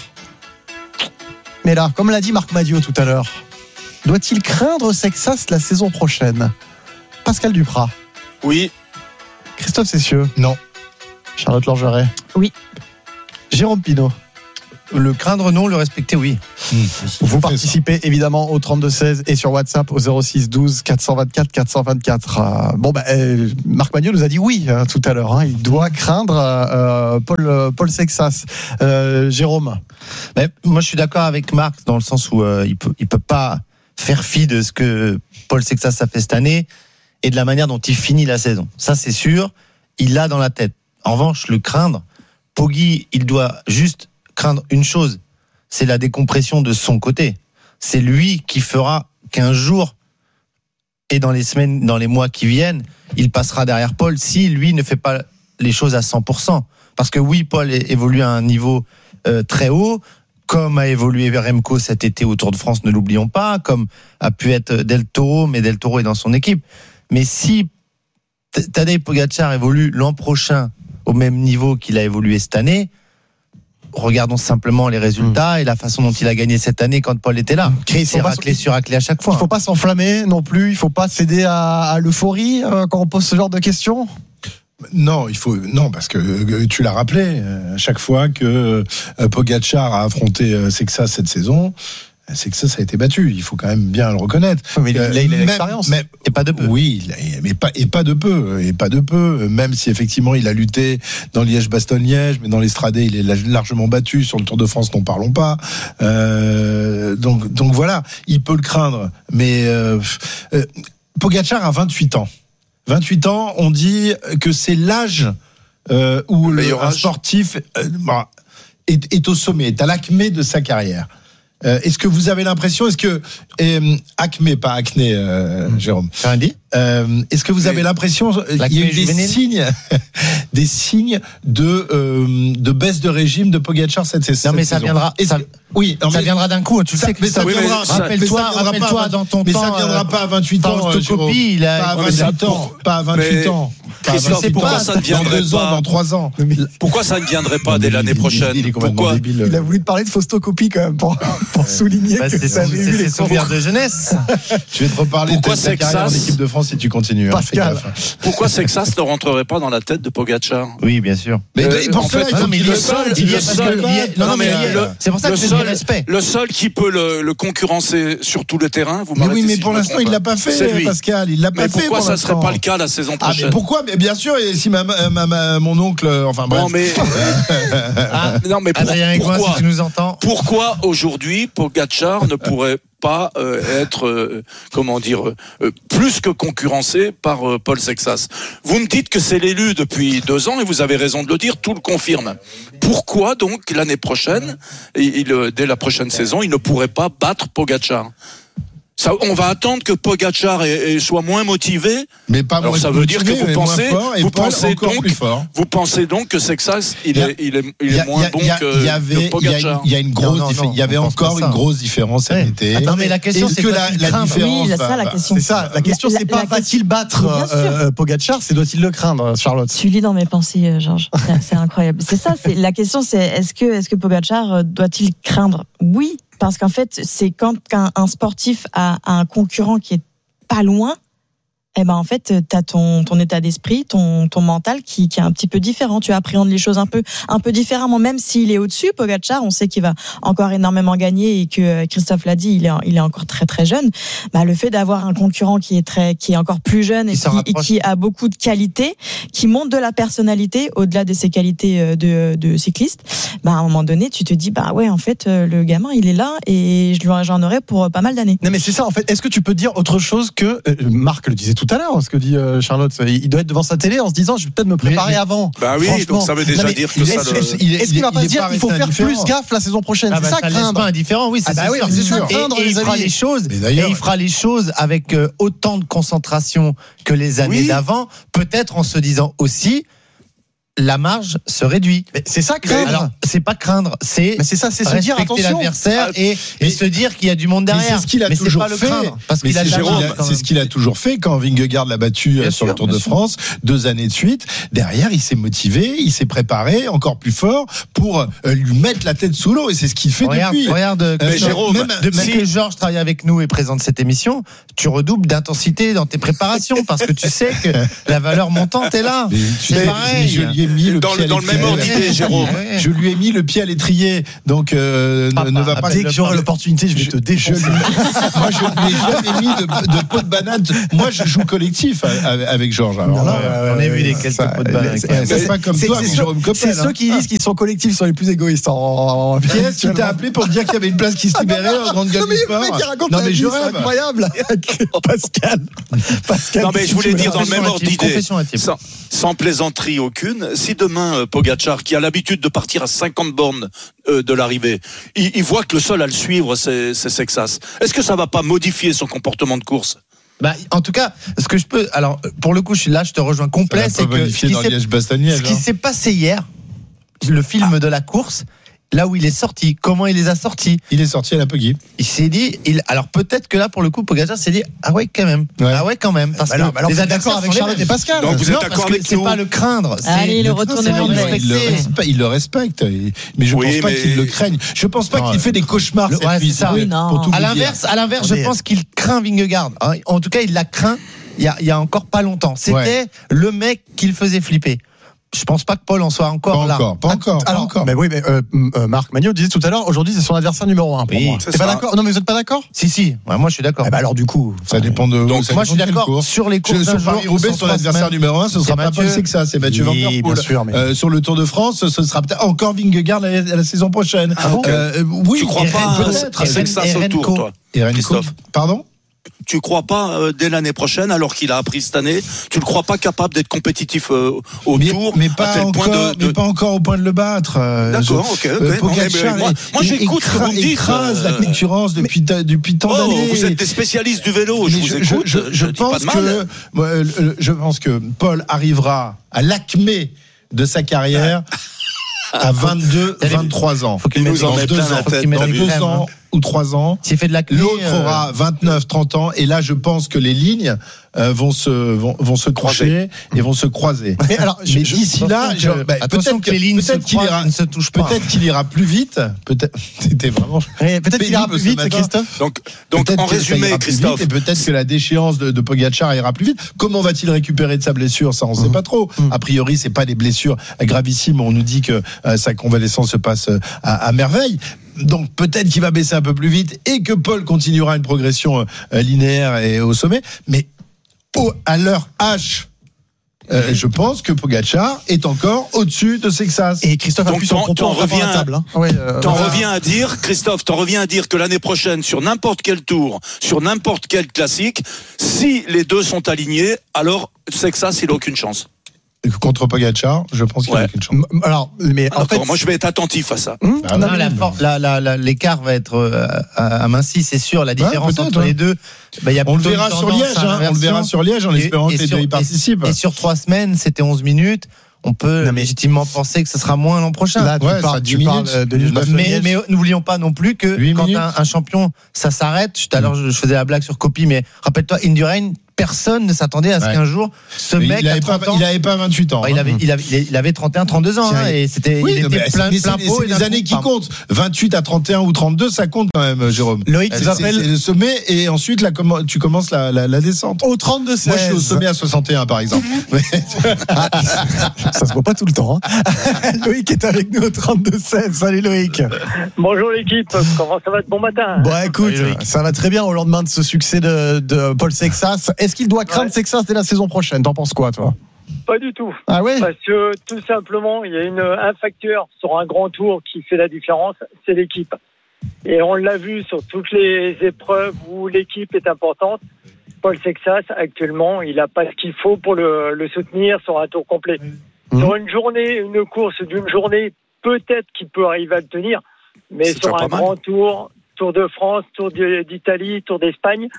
Mais là, comme l'a dit Marc Madiot tout à l'heure, doit-il craindre Sexas la saison prochaine? Pascal Duprat. Oui. Christophe Cessieux. Non. Charlotte Lorgeret. Oui. Jérôme Pinault. le craindre non, le respecter oui. Mmh. Vous participez évidemment au trente-deux seize et sur WhatsApp au zéro six douze quatre cent vingt-quatre quatre cent vingt-quatre. Euh, bon bah euh, Marc Magno nous a dit oui hein, tout à l'heure. Hein, il doit craindre euh, Paul euh, Paul Sexas. Euh, Jérôme. Mais moi je suis d'accord avec Marc dans le sens où euh, il peut il peut pas faire fi de ce que Paul Sexas a fait cette année et de la manière dont il finit la saison. Ça c'est sûr, il l'a dans la tête. En revanche, le craindre, Poggi, il doit juste craindre une chose, c'est la décompression de son côté. C'est lui qui fera qu'un jour et dans les semaines, dans les mois qui viennent, il passera derrière Paul si lui ne fait pas les choses à cent pour cent. Parce que oui, Paul évolue à un niveau euh, très haut, comme a évolué Remco cet été au Tour de France, ne l'oublions pas, comme a pu être Del Toro, mais Del Toro est dans son équipe. Mais si Tadej Pogačar évolue l'an prochain au même niveau qu'il a évolué cette année, regardons simplement les résultats mmh. et la façon dont il a gagné cette année quand Paul était là. Chris, c'est raclé sur raclé à chaque fois. Il ne faut pas s'enflammer non plus, il ne faut pas céder à, à l'euphorie euh, quand on pose ce genre de questions. Non, il faut non parce que tu l'as rappelé à chaque fois que Pogačar a affronté Sexas cette saison. C'est que ça, ça a été battu. Il faut quand même bien le reconnaître. Mais là, il a l'expérience. Mais, et pas de peu. Oui, mais pas, et pas de peu. Et pas de peu. Même si effectivement, il a lutté dans Liège-Bastogne-Liège, mais dans l'Estradé, il est largement battu. Sur le Tour de France, n'en parlons pas. Euh, donc, donc voilà. Il peut le craindre. Mais, euh, euh, Pogačar a vingt-huit ans. vingt-huit ans, on dit que c'est l'âge, euh, où le, le un sportif, euh, bah, est, est au sommet, est à l'acmé de sa carrière. Euh, est-ce que vous avez l'impression, est-ce que euh, acmé, pas acné, euh, mmh. Jérôme, euh, est-ce que vous avez l'impression, il y a eu des signes, des signes de euh, de baisse de régime de Pogačar cette saison? Non, mais ça viendra. Ça, oui, non, ça mais, viendra d'un coup. Tu ça, sais que mais ça, ça viendra. Rappelle-toi, rappelle-toi dans ton mais temps. Mais ça viendra pas à vingt-huit ans. Jérôme. Il a pas à vingt-huit ans. Pas à vingt-huit ans. Christophe, pourquoi ça ne viendrait pas ans, dans trois ans? Pourquoi ça ne viendrait pas dès l'année prochaine? Pourquoi? Il a voulu te parler de faustocopie quand même pour, pour souligner bah, que ça avait eu les souvenirs de jeunesse. Je vais te reparler pourquoi de ta carrière en équipe de France si tu continues. Pascal. Hein, pourquoi Sexas ne rentrerait pas dans la tête de Pogačar? Oui, bien sûr. Mais euh, pour en cela, fait, il faut qu'il le le seul, il le seul, non, mais c'est pour ça que je dis respect. Le seul qui peut le, le concurrencer sur tout le terrain, vous m'arrêtez. Mais oui, mais si pour l'instant, il l'a pas fait, Pascal. Il l'a pas mais fait. Pourquoi ça serait pas le cas la saison prochaine? Ah, mais pourquoi? Mais bien sûr, et si ma, ma, ma, mon oncle, enfin bref. Non, mais, ah, non, mais pour, Adrien pourquoi, Aigouin, si tu nous entends. Pourquoi aujourd'hui Pogačar ne pourrait pas euh, être, euh, comment dire, euh, plus que concurrencé par euh, Paul Sexas. Vous me dites que c'est l'élu depuis deux ans et vous avez raison de le dire, tout le confirme. Pourquoi donc l'année prochaine, il, il, dès la prochaine saison, il ne pourrait pas battre Pogačar? Ça, on va attendre que Pogačar est, est, soit moins motivé. Mais pas Alors moins ça veut motivé, dire que vous pensez, fort, vous pensez donc, plus fort. vous pensez donc que Sexas il est, il est, il est a, moins a, bon a, que, y avait, que Pogačar. Il y a une grosse, non, non, non, il y avait encore une grosse différence cet ouais. été. Attends, mais la question c'est que la, la différence. Oui, c'est ça la question. C'est ça. La question c'est pas va-t-il battre euh, Pogačar, c'est doit-il le craindre, Charlotte? Tu lis dans mes pensées, Georges. C'est incroyable. C'est ça. C'est la question, c'est est-ce que est-ce que Pogačar doit-il craindre? Oui. Parce qu'en fait, c'est quand un, un sportif a, a un concurrent qui est pas loin, eh ben en fait, t'as ton ton état d'esprit, ton ton mental qui qui est un petit peu différent. Tu appréhendes les choses un peu un peu différemment, même s'il est au-dessus. Pogačar, on sait qu'il va encore énormément gagner et que Christophe l'a dit, il est il est encore très très jeune. Bah le fait d'avoir un concurrent qui est très qui est encore plus jeune et qui, et qui a beaucoup de qualités, qui montre de la personnalité au-delà de ses qualités de de cycliste. Bah à un moment donné, tu te dis bah ouais en fait le gamin il est là et je j'en aurai pour pas mal d'années. Non mais c'est ça en fait. Est-ce que tu peux dire autre chose que euh, Marc le disait tout à l'heure, ce que dit euh, Charlotte, il doit être devant sa télé en se disant je vais peut-être me préparer mais, mais, avant. Bah oui, donc ça veut déjà non, dire que ça. Est-ce, le... il est, est-ce qu'il va pas se dire qu'il faut faire plus gaffe la saison prochaine? Ah bah, c'est ça, ça craindre. Pas indifférent, oui, c'est, ah bah oui, c'est ça, craindre. Et, et il fera les choses. Et il fera les choses avec euh, autant de concentration que les années oui. d'avant, peut-être en se disant aussi. La marge se réduit. Mais c'est ça craindre. Alors, c'est pas craindre, c'est, mais c'est ça, c'est se dire attention. L'adversaire et, et se dire qu'il y a du monde derrière. Mais c'est ce qu'il a mais toujours c'est pas fait. Le craindre, parce qu'il a Jérôme, c'est ce qu'il a toujours fait quand Vingegaard l'a battu bien sur sûr, le Tour de sûr. France deux années de suite. Derrière, il s'est motivé, il s'est préparé encore plus fort pour euh, lui mettre la tête sous l'eau et c'est ce qu'il fait regarde, depuis. Regarde, euh, Jérôme, même, de, même si... que Georges travaille avec nous et présente cette émission, tu redoubles d'intensité dans tes préparations parce que tu sais que la valeur montante est là. Mais, c'est mais, pareil. Mais je lui ai mis le dans pied le, à dans le même l'étrier. ordre d'idée, Jérôme. Je lui ai mis le pied à l'étrier, donc euh, ne, ne va pas. Dès que j'aurai l'opportunité, je vais te défoncer. Moi, je n'ai jamais mis de, de pot de banane. Moi, je joue collectif avec Georges. Alors là, ouais, on a vu des quelques pots de banane. C'est pas comme toi, avec Jérôme Coppel. C'est ceux qui disent qu'ils sont collectifs sont les plus égoïstes. En... Qui est-ce qui t'a appelé pour dire qu'il y avait une place qui se libérait en grande gueule du sport? Non mais je rêve. Incroyable. Pascal. Pascal. Non mais je voulais dire dans le même ordre d'idée, sans, sans plaisanterie aucune, si demain euh, Pogačar, qui a l'habitude de partir à cinquante bornes euh, de l'arrivée, il, il voit que le seul à le suivre, c'est, c'est Sexas. Est-ce que ça va pas modifier son comportement de course? Bah, en tout cas, ce que je peux, alors pour le coup, je suis là, je te rejoins complet, c'est que ce qui, dans Liège-Bastogne-Liège, ce qui hein. s'est passé hier, le film ah. de la course. Là où il est sorti, comment il les a sortis? Il est sorti à la Poggi. Il s'est dit, il, alors peut-être que là pour le coup, Pogačar s'est dit, ah ouais quand même, ouais. ah ouais quand même, parce bah que alors, alors les adversaires avec Charlotte et Pascal. Donc vous non, êtes d'accord avec c'est nous? pas le craindre. Allez, le retournement de il, il, le respecte, il le respecte, mais je oui, pense pas mais... qu'il le craigne. Je pense pas non, qu'il fait des cauchemars. Le, cette ouais, nuit, ça. Oui, non. À l'inverse, à l'inverse, je pense qu'il craint Vingegaard. En tout cas, il l'a craint. Il y a, il y a encore pas longtemps. C'était ouais. le mec qui le faisait flipper. Je pense pas que Paul en soit encore pas là. Encore, pas encore, alors, pas encore. Mais oui, mais euh, euh, Marc Magno disait tout à l'heure, aujourd'hui c'est son adversaire numéro un pour oui, moi. C'est pas d'accord? Non, mais vous êtes pas d'accord? Si, si. Ouais, moi, je suis d'accord. Eh ben alors, du coup, ça dépend de. Donc, ça moi, je suis d'accord. Course. Sur les courses, sur Paris-Roubaix, son adversaire numéro un, ce sera pas Paul Sexas, c'est Mathieu Van Der Poel. Euh, sur le Tour de France, ce sera peut-être encore Vingegaard la, la saison prochaine. Ah bon euh, oui, tu crois pas peut-être Sexas au Tour, toi, Christophe? Pardon? Tu crois pas euh, dès l'année prochaine, alors qu'il a appris cette année, tu le crois pas capable d'être compétitif euh, au mais, Tour, mais pas à tel encore, point de, de... mais pas encore au point de le battre. Euh, D'accord, je, ok, ok. Euh, Pogačar, non, moi, moi j'écoute ce que vous me dites. Écrase euh... la concurrence depuis depuis tant oh, d'années. Vous êtes des spécialistes du vélo, je vous je, écoute. Je, je, je, je pense que moi, je pense que Paul arrivera à l'acmé de sa carrière. À vingt-deux, vingt-trois ans. Faut qu'il nous en mette plein la tête. Dans deux ans ou trois ans. S'il fait de la clé, l'autre euh... aura vingt-neuf, trente ans. Et là, je pense que les lignes euh, vont se vont, vont se croiser et vont se croiser. Mais alors, mais d'ici là, que, genre, bah, peut-être que les lignes se qu'il ira, ne se touchent pas. Peut-être qu'il ira plus vite. Peut-être. C'était vraiment. Et peut-être qu'il ira plus vite, Christophe. Donc, donc en résumé, Christophe. Et peut-être que la déchéance de, de Pogačar ira plus vite. Comment va-t-il récupérer de sa blessure? Ça, on ne sait pas trop. A priori, c'est pas des blessures gravissimes. On nous dit que euh, sa convalescence se passe à, à merveille. Donc peut-être qu'il va baisser un peu plus vite et que Paul continuera une progression euh, linéaire et au sommet. Mais au, à l'heure H, euh, je pense que Pogačar est encore au-dessus de Sexas. Et Christophe appuie son propos en reviens à la table. Hein. Ouais, euh, t'en voilà. reviens à dire, Christophe, t'en reviens à dire que l'année prochaine, sur n'importe quel tour, sur n'importe quel classique, si les deux sont alignés, alors Sexas, il n'a aucune chance. Contre Pogačar, je pense qu'il ouais. y a quelque chose. Alors, mais ah, en fait, moi je vais être attentif à ça. Hum ah, non, la for- la, la, la, l'écart va être euh, aminci, c'est sûr. La différence ouais, entre ouais. les deux, bah, y a on le verra sur Liège. Hein, on le verra sur Liège en et, espérant et que les deux y participent. Et, et sur trois semaines, c'était onze minutes. On peut non, mais légitimement penser que ce sera moins l'an prochain. Là, tu ouais, parles, tu parles de Liège. Mais, mais n'oublions pas non plus que quand un, un champion, ça s'arrête. Tout à l'heure, je faisais la blague sur Coppi, mais rappelle-toi, Indurain. Personne ne s'attendait à ce ouais. qu'un jour ce mais mec il avait à trente pas, ans, il avait pas vingt-huit ans. Bah, il avait il avait il avait trente et un, trente-deux ans hein, et c'était oui, il était mais plein c'est, plein c'est, pot. C'est les années qui comptent. vingt-huit à trente et un ou trente-deux, ça compte quand même, Jérôme. Loïc, tu c'est, c'est le sommet et ensuite la, tu commences la, la, la descente. Au trente-deux seize. Moi, je suis au sommet à soixante et un, par exemple. ah, ça se voit pas tout le temps. Hein. Loïc est avec nous au trente-deux seize. Salut Loïc. Bonjour l'équipe. Comment ça va? Bon matin. Bon, écoute, Salut, ça va très bien au lendemain de ce succès de, de Paul Sexas. Est-ce qu'il doit craindre ouais. Sexas dès la saison prochaine? T'en penses quoi, toi? Pas du tout. Ah ouais? Parce que tout simplement, il y a une, un facteur sur un grand tour qui fait la différence, c'est l'équipe. Et on l'a vu sur toutes les épreuves où l'équipe est importante. Paul Sexas, actuellement, il n'a pas ce qu'il faut pour le, le soutenir sur un tour complet. Mmh. Sur une journée, une course d'une journée, peut-être qu'il peut arriver à le tenir, mais c'est sur un grand tour, Tour de France, Tour d'Italie, Tour d'Espagne,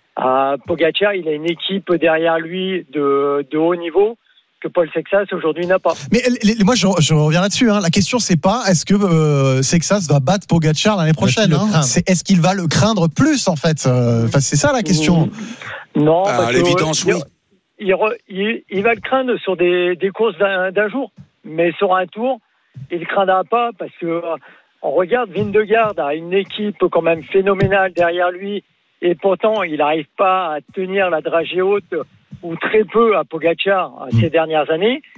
à Pogačar, il a une équipe derrière lui de, de haut niveau que Paul Sexas aujourd'hui n'a pas. Mais les, les, moi je, je reviens là-dessus. Hein. La question c'est pas est-ce que euh, Sexas va battre Pogačar l'année prochaine. Hein. C'est est-ce qu'il va le craindre plus en fait. Euh, c'est ça la question. Non, ah, à l'évidence que, oui. Il, il, il va le craindre sur des, des courses d'un, d'un jour, mais sur un tour, il ne craindra pas parce que on regarde Vingegaard a une équipe quand même phénoménale derrière lui. Et pourtant, il n'arrive pas à tenir la dragée haute, ou très peu, à Pogačar ces dernières années.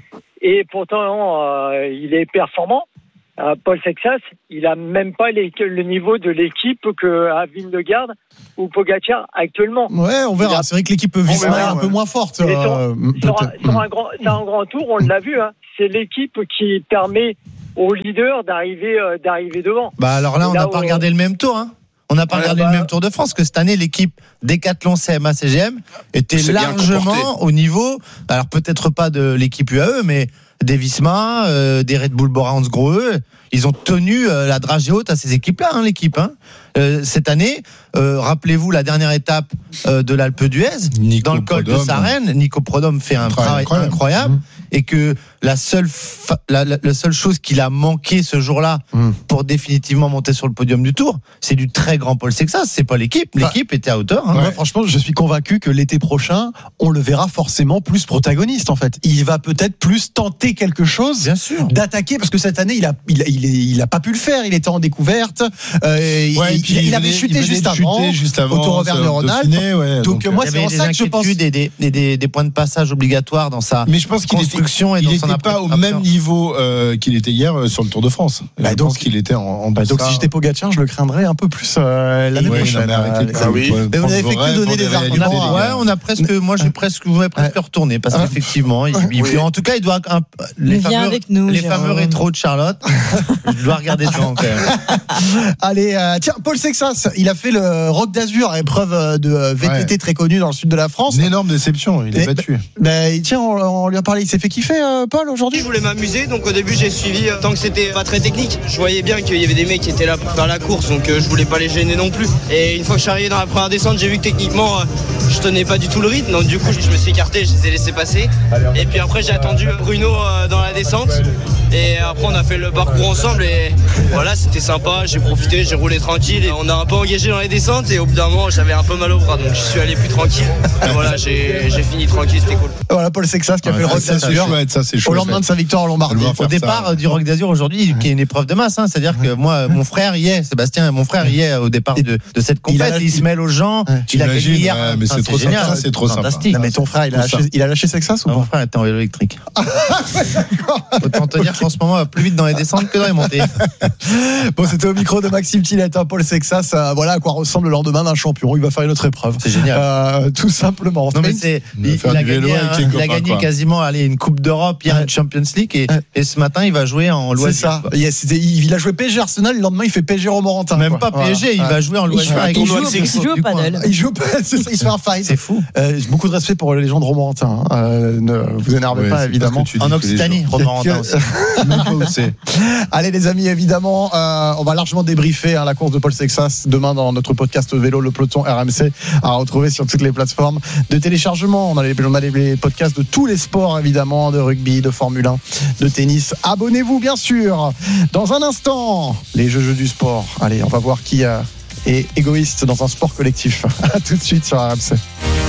et pourtant euh, il est performant. Euh, Paul Sexas, il a même pas les, le niveau de l'équipe que à Vingegaard ou Pogacar actuellement. Ouais, on verra. A... C'est vrai que l'équipe Visma est un ouais. peu moins forte. Euh, sur, sur, un, sur un grand, c'est un grand tour, on l'a vu. Hein, c'est l'équipe qui permet aux leaders d'arriver, euh, d'arriver devant. Bah alors là, on n'a pas on... regardé le même tour. Hein. On n'a pas ah regardé bah... le même Tour de France, que cette année, l'équipe Décathlon C M A C G M était c'est largement au niveau, alors peut-être pas de l'équipe U A E, mais des Visma, euh, des Red Bull Bora Hansgrohe, ils ont tenu euh, la dragée haute à ces équipes-là, hein, l'équipe. Hein. Euh, cette année, euh, rappelez-vous la dernière étape euh, de l'Alpe d'Huez, Nico dans le col Prodhomme. de Sarenne, Nico Prodhomme fait un travail incroyable, incroyable mmh. et que la seule, fa- la, la, la seule chose qu'il a manqué ce jour-là mmh. pour définitivement monter sur le podium du Tour, c'est du très grand Paul Sexas, c'est pas l'équipe, l'équipe enfin, était à hauteur. Hein. Ouais. Moi, franchement, je suis convaincu que l'été prochain, on le verra forcément plus protagoniste en fait. Il va peut-être plus tenter quelque chose, bien sûr, d'attaquer parce que cette année, il a, il a, il, est, il a pas pu le faire. Il était en découverte. Euh, ouais, il, il, il avait chuté il juste, avant, juste avant, au Tour Auvergne-Rhône-Alpes. Ouais, donc, donc moi, c'est en ça que je pense. Des, des, des, des points de passage obligatoires dans sa mais je pense qu'il construction était, et il dans n'était pas au même niveau euh, qu'il était hier euh, sur le Tour de France. Bah, je donc, pense qu'il était en, en bah, donc si j'étais Pogacar, je le craindrais un peu plus euh, l'année ouais, prochaine. Non, mais, ah, oui. mais vous n'avez fait que donner des arguments. Ouais, on a presque, moi j'ai presque, vous m'avez presque retourné parce qu'effectivement, en tout cas, il doit les fameux, les fameux rétros de Charlotte. Je dois regarder ça quand même. Allez, tiens, Paul Sexas, il a fait le Roc d'Azur, épreuve de V T T très connue dans le sud de la France. Une énorme déception, il est battu. Ben tiens, on, on lui a parlé, il s'est fait kiffer, euh, Paul, aujourd'hui. Je voulais m'amuser, donc au début j'ai suivi euh, tant que c'était pas très technique. Je voyais bien qu'il y avait des mecs qui étaient là pour faire la course, donc euh, je voulais pas les gêner non plus. Et une fois que je suis arrivé dans la première descente, j'ai vu que techniquement euh, je tenais pas du tout le rythme, donc du coup je me suis écarté, je les ai laissés passer. Et puis après j'ai attendu Bruno euh, dans la descente. Et après on a fait le parcours ensemble et voilà, c'était sympa, j'ai profité, j'ai roulé tranquille et on a un peu engagé dans les descentes et au bout d'un moment j'avais un peu mal au bras, donc je suis allé plus tranquille. Et voilà, j'ai, j'ai fini tranquille, c'était cool. Voilà, Paul Sexas qui a ouais, fait le Roc d'Azur au lendemain de sa victoire en Lombardie. Au départ ça. du Roc d'Azur aujourd'hui, qui est une épreuve de masse, hein, c'est-à-dire que moi, mon frère y est, Sébastien, mon frère y est au départ de, de cette compète, il, il se mêle aux gens, ouais, il a gagné hier. Ouais, mais c'est, c'est trop génial, sympa, c'est trop fantastique. Sympa. Non, mais ton frère, il a lâché, il a lâché Sexas ou pas? Mon frère était en vélo électrique. Autant te dire qu'en ce moment, il va plus vite dans les descentes que dans les montées. Bon, c'était au micro de Maxime Tillette, hein, Paul Sexas. Euh, voilà à quoi ressemble le lendemain d'un champion. Il va faire une autre épreuve. C'est génial. Euh, tout simplement. Non, mais c'est, il, il, il a gagné, un, il a gagné quasiment allez, une Coupe d'Europe, il y a une Champions League et, et ce matin, il va jouer en loisir. C'est ça. Yes, il, il a joué P S G Arsenal, le lendemain, il fait P S G Romorantin. Même quoi. Pas P S G, voilà. Il va jouer en loisir. Il, il, joue, il joue au padel. Il joue au padel, c'est ça, il se fait un fight. C'est fou. Euh, j'ai beaucoup de respect pour les gens de Romorantin. Euh, ne vous énervez ouais, pas, évidemment. En Occitanie, Romorantin aussi. Allez, les amis, évidemment, euh, on va largement débriefer hein, la course de Paul Sexas demain dans notre podcast vélo, le peloton R M C, à retrouver sur toutes les plateformes de téléchargement. On a les, on a les podcasts de tous les sports, évidemment, de rugby, de Formule un, de tennis. Abonnez-vous, bien sûr. Dans un instant, les jeux, jeux du sport. Allez, on va voir qui euh, est égoïste dans un sport collectif. À tout de suite sur R M C.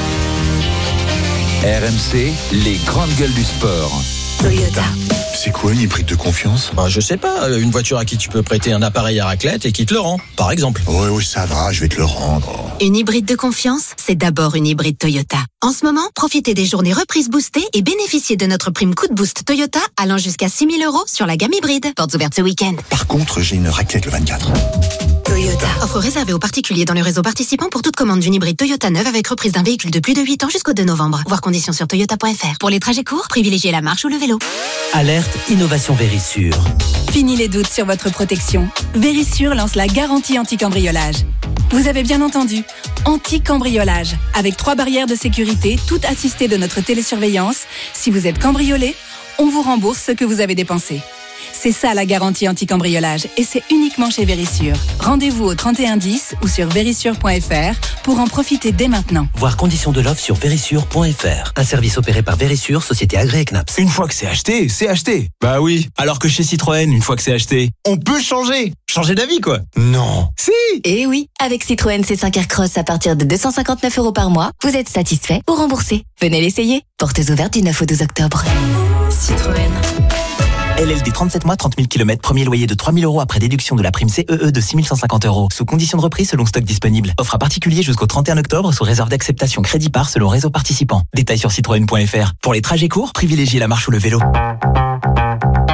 R M C, les grandes gueules du sport. Toyota. C'est quoi une hybride de confiance? Bah, je sais pas, une voiture à qui tu peux prêter un appareil à raclette et qui te le rend, par exemple. Oui, oui, ça va, je vais te le rendre. Une hybride de confiance, c'est d'abord une hybride Toyota. En ce moment, profitez des journées reprises boostées et bénéficiez de notre prime coup de boost Toyota allant jusqu'à six mille euros sur la gamme hybride. Portes ouvertes ce week-end. Par contre, j'ai une raclette le vingt-quatre. Toyota. Offre réservée aux particuliers dans le réseau participant pour toute commande d'une hybride Toyota neuve avec reprise d'un véhicule de plus de huit ans jusqu'au deux novembre. Voir conditions sur toyota point f r. Pour les trajets courts, privilégiez la marche ou le vélo. Alerte Innovation Vérissure. Fini les doutes sur votre protection. Vérissure lance la garantie anti-cambriolage. Vous avez bien entendu, anti-cambriolage. Avec trois barrières de sécurité, toutes assistées de notre télésurveillance. Si vous êtes cambriolé, on vous rembourse ce que vous avez dépensé. C'est ça la garantie anti-cambriolage et c'est uniquement chez Vérissure. Rendez-vous au trente et un dix ou sur vérissure point f r pour en profiter dès maintenant. Voir conditions de l'offre sur vérissure point f r. Un service opéré par Vérissure, société agréée C N A P S. Une fois que c'est acheté, c'est acheté. Bah oui, alors que chez Citroën, une fois que c'est acheté, on peut changer. Changer d'avis quoi. Non. Si. Eh oui, avec Citroën C cinq Aircross à partir de deux cent cinquante-neuf euros par mois, vous êtes satisfait ou remboursé. Venez l'essayer. Portes ouvertes du neuf au douze octobre. Citroën. L L D trente-sept mois, trente mille kilomètres, premier loyer de trois mille euros après déduction de la prime C E E de six mille cent cinquante euros. Sous condition de reprise selon stock disponible. Offre à particulier jusqu'au trente et un octobre sous réserve d'acceptation crédit par selon réseau participant. Détails sur citroën point f r. Pour les trajets courts, privilégiez la marche ou le vélo.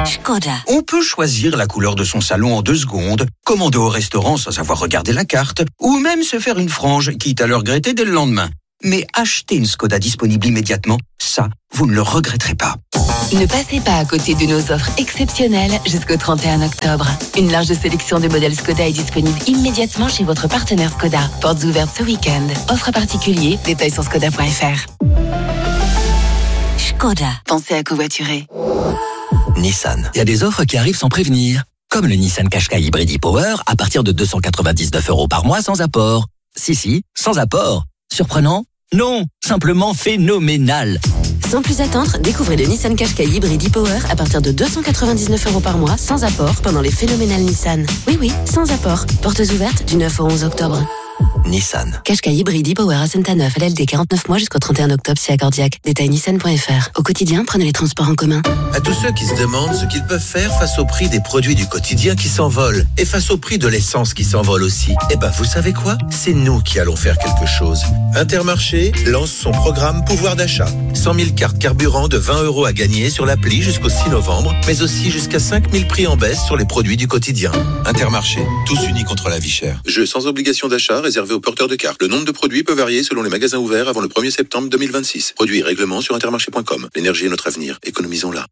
Škoda. On peut choisir la couleur de son salon en deux secondes, commander au restaurant sans avoir regardé la carte, ou même se faire une frange, quitte à le regretter dès le lendemain. Mais acheter une Škoda disponible immédiatement, ça, vous ne le regretterez pas. Ne passez pas à côté de nos offres exceptionnelles jusqu'au trente et un octobre. Une large sélection de modèles Škoda est disponible immédiatement chez votre partenaire Škoda. Portes ouvertes ce week-end. Offre particulier, détails sur škoda point f r. Škoda. Pensez à covoiturer. Nissan. Il y a des offres qui arrivent sans prévenir. Comme le Nissan Qashqai Hybrid e-Power à partir de deux cent quatre-vingt-dix-neuf euros par mois sans apport. Si, si, sans apport. Surprenant? Non, simplement phénoménal. Sans plus attendre, découvrez le Nissan Qashqai Hybrid e-Power à partir de deux cent quatre-vingt-dix-neuf euros par mois sans apport pendant les phénoménales Nissan. Oui, oui, sans apport. Portes ouvertes du neuf au onze octobre. Nissan. Qashqai Hybrid e-Power à Senta-Neuf, L L D, quarante-neuf mois jusqu'au trente et un octobre, si accordiaque. Détail nissan point f r. Au quotidien, prenez les transports en commun. À tous ceux qui se demandent ce qu'ils peuvent faire face au prix des produits du quotidien qui s'envolent et face au prix de l'essence qui s'envole aussi, eh ben vous savez quoi? C'est nous qui allons faire quelque chose. Intermarché lance son programme pouvoir d'achat. cent mille cartes carburant de vingt euros à gagner sur l'appli jusqu'au six novembre, mais aussi jusqu'à cinq mille prix en baisse sur les produits du quotidien. Intermarché, tous unis contre la vie chère. Jeu sans obligation d'achat réservé aux porteurs de cartes. Le nombre de produits peut varier selon les magasins ouverts avant le premier septembre deux mille vingt-six. Produits et règlements sur intermarché point com. L'énergie est notre avenir. Économisons-la.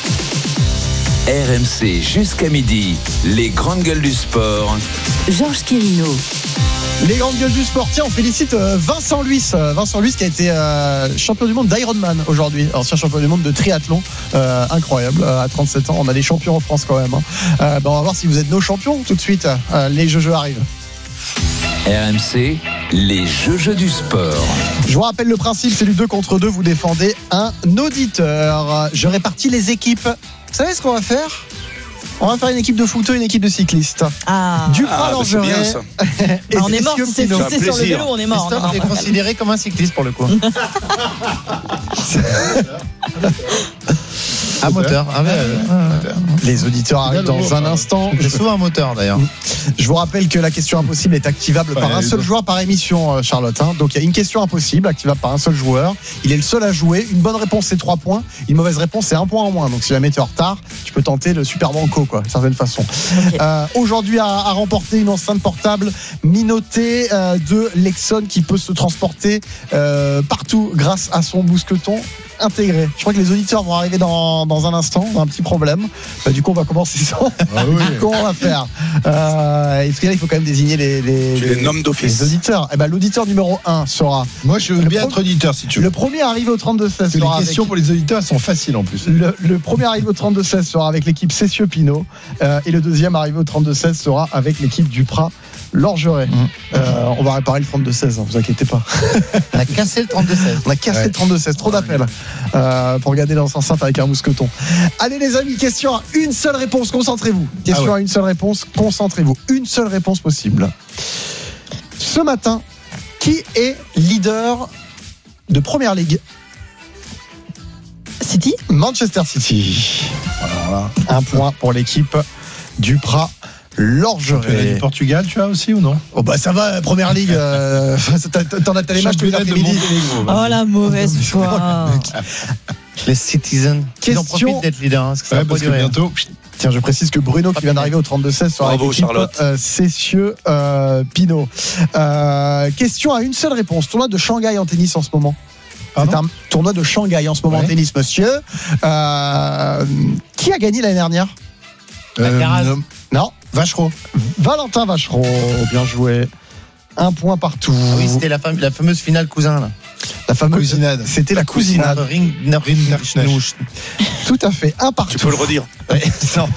R M C jusqu'à midi, les grandes gueules du sport. Georges Quirino. Les grandes gueules du sport. Tiens, on félicite Vincent Luis. Vincent Luis qui a été euh, champion du monde d'Ironman aujourd'hui. Ancien champion du monde de triathlon. Euh, incroyable. À trente-sept ans, on a des champions en France quand même. Hein. Euh, ben on va voir si vous êtes nos champions tout de suite. Euh, les jeux-jeux arrivent. R M C, les jeux-jeux du sport. Je vous rappelle le principe, c'est du deux contre deux. Vous défendez un auditeur. Je répartis les équipes. Vous savez ce qu'on va faire? On va faire une équipe de foot, une équipe de cyclistes. Ah, Duprat, ah bah c'est bien ça. Bah on est mort, si c'est c'est sur le vélo, on est mort. Christophe est considéré comme un cycliste pour le coup. Un moteur. Ah, ouais, euh, Les auditeurs arrivent dans un instant. J'ai souvent un moteur d'ailleurs. Je vous rappelle que la question impossible est activable par un seul joueur par émission, Charlotte. Hein. Donc il y a une question impossible activable par un seul joueur. Il est le seul à jouer. Une bonne réponse c'est trois points. Une mauvaise réponse c'est un point en moins. Donc si jamais tu es en retard, tu peux tenter le super banco quoi, d'une certaine façon. Okay. Euh, aujourd'hui à, à remporter une enceinte portable Minoté euh, de Lexon qui peut se transporter euh, partout grâce à son mousqueton intégré. Je crois que les auditeurs vont arriver dans, dans un instant. On a un petit problème. Bah, du coup, on va commencer sans. Ah oui. Comment on va faire euh, Parce que là, il faut quand même désigner les, les, les, les noms d'office. Les auditeurs. Et ben, l'auditeur numéro un sera. Moi, je veux bien pro- être auditeur si tu veux. Le premier arrivé au trente-deux seize sera. Les questions avec... pour les auditeurs sont faciles en plus. Le, le premier arrivé au trente-deux seize sera avec l'équipe Cessieux Pinot. Euh, et le deuxième arrivé au trente-deux seize sera avec l'équipe Duprat. Lorgeret. Mmh. Euh, on va réparer le trente-deux seize, hein, vous inquiétez pas. On a cassé le trente-deux seize. On a cassé ouais. le trente-deux seize, trop d'appels euh, pour regarder dans l'enceinte avec un mousqueton. Allez les amis, question à une seule réponse, concentrez-vous. Question ah ouais. à une seule réponse, concentrez-vous. Une seule réponse possible. Ce matin, qui est leader de Première Ligue? City. Manchester City. Voilà. Un point pour l'équipe Duprat. Lorgeret. Du Portugal, tu as aussi ou non? Oh bah ça va, Première Ligue. Euh, t'en as tellement matchs que l'après-midi. Oh la mauvaise foi. Les Citizens. Question... Ils en profitent d'être leaders. Hein, parce que ça ouais, va parce pas durer. Que bientôt. Tiens, je précise que Bruno qui vient d'arriver au trente-deux seize sera avec l'équipe euh, Cessieux euh, Pinot. Euh, question à une seule réponse. Tournoi de Shanghai en tennis en ce moment. Pardon? C'est un tournoi de Shanghai en ce moment ouais. en tennis, monsieur. Euh, qui a gagné l'année dernière? euh, Non. Vachereau. Valentin Vachereau, bien joué. Un point partout. Ah oui, c'était la, fam- la fameuse finale cousin là. La fameuse cousinade. C'était la, la cousinade. Ring, Tout à fait, un partout. Tu peux le redire. Ouais, non.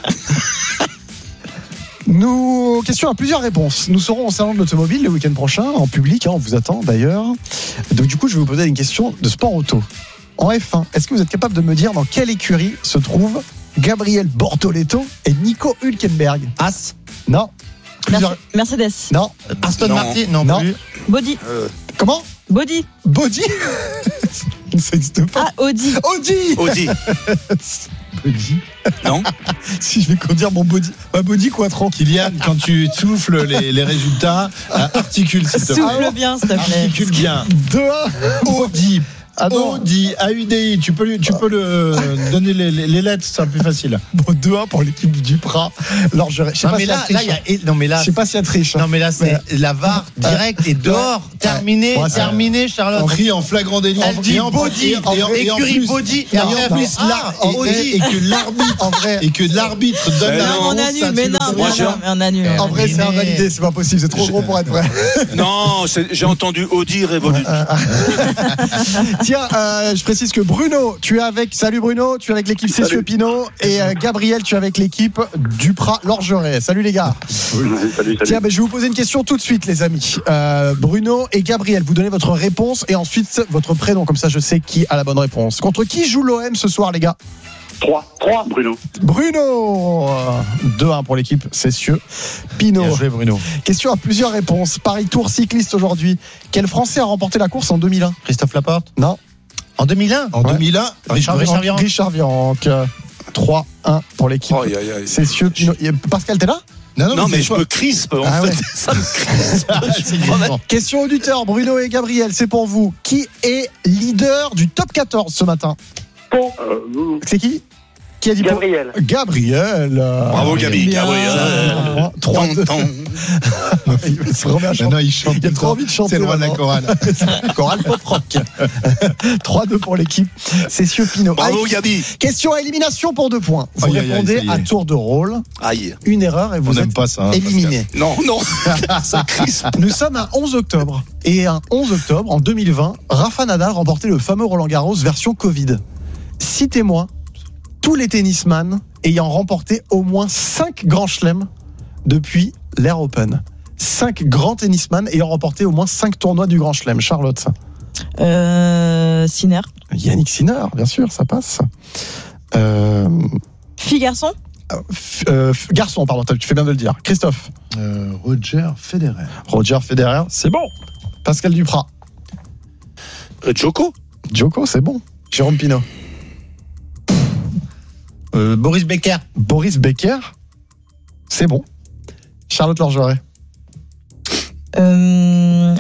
Nous, question à plusieurs réponses. Nous serons au salon de l'automobile le week-end prochain, en public, hein, on vous attend d'ailleurs. Donc du coup, je vais vous poser une question de sport auto. En F un, est-ce que vous êtes capable de me dire dans quelle écurie se trouve Gabriel Bortoleto et Nico Hülkenberg? As? Non. Plusieurs... Mercedes? Non. Aston non. Martin? Non, non. Plus. Body? Euh... Comment? Body? Body? Ça n'existe pas. Ah, Audi? Audi? Audi? Body? Non. Si je vais conduire mon body, ma body quattro. Kylian, quand tu souffles les, les résultats, articule s'il te plaît. Souffle bien, s'il te plaît. Articule bien. deux un. Audi. Audi, A U D I, tu peux, lui, tu peux le donner les, les, les lettres, c'est plus facile. Bon, deux un pour l'équipe du Duprat. Lorgeret. Je sais non, pas mais si là, il y a là, il y a, non, mais là, je sais pas s'il y a triche. Non, mais là, c'est mais, la V A R direct et dehors. Ouais. Terminé, ouais, terminé, Charlotte. Pris en flagrant délit. Elle dit body, écurie body, et en plus, et que l'arbitre, en vrai, et que l'arbitre donne la réponse. On annule, mais non, on annule. En vrai, c'est invalidé, c'est pas possible, c'est trop gros pour être vrai. Non, j'ai entendu Audi Revolut. Tiens, euh, je précise que Bruno, tu es avec, salut Bruno, tu es avec l'équipe Cessieux Pinot et euh, Gabriel, tu es avec l'équipe Duprat Lorgeret. Salut les gars. Salut, salut. Tiens, ben, je vais vous poser une question tout de suite, les amis. Euh, Bruno et Gabriel, vous donnez votre réponse et ensuite votre prénom, comme ça je sais qui a la bonne réponse. Contre qui joue l'O M ce soir, les gars? trois. trois, Bruno. Bruno deux un pour l'équipe Cessieux Pinot. Bien joué, Bruno. Question à plusieurs réponses. Paris Tour cycliste aujourd'hui. Quel Français a remporté la course en deux mille un? Christophe Laporte? Non. En deux mille un? En ouais. deux mille un, Richard, Richard Virenque. Richard Virenque. trois un pour l'équipe oh, yeah, yeah, yeah. Cessieux Pinot. Pascal, t'es là? Non, non, non mais, mais je me crispe en ah, fait. Ouais. Ça me crispe. Question auditeur, Bruno et Gabriel, c'est pour vous. Qui est leader du top quatorze ce matin? Bon, euh, c'est qui? Qui a dit Gabriel. Pour... Gabriel. Bravo Gabi. Gabriel. trois deux. Il se remet à chanter. Non, il chante. Il a trop envie de chanter. C'est le roi de la chorale. Chorale pop rock. trois deux pour l'équipe Cessieux Pinot. Bravo Gabi. Question à élimination pour deux points. Vous aïe, répondez aïe, aïe, à tour de rôle. Aïe. Une erreur et vous On êtes pas ça, hein, éliminé. Non, non. Ça crispe. Nous sommes à onze octobre. Et un onze octobre, en deux mille vingt, Rafa Nadal remportait le fameux Roland Garros version Covid. Citez-moi tous les tennisman ayant remporté au moins cinq grands chelems depuis l'Air Open. cinq grands tennisman ayant remporté au moins cinq tournois du Grand Chelem. Charlotte. Euh, Sinner. Yannick Sinner, bien sûr, ça passe. Euh... Fille garçon euh, Garçon, pardon, tu fais bien de le dire. Christophe. Euh, Roger Federer. Roger Federer, c'est bon. Pascal Duprat. Euh, Djoko. Djoko, c'est bon. Jérôme Pinot. Euh, Boris Becker. Boris Becker, c'est bon. Charlotte Lorgeret. Euh...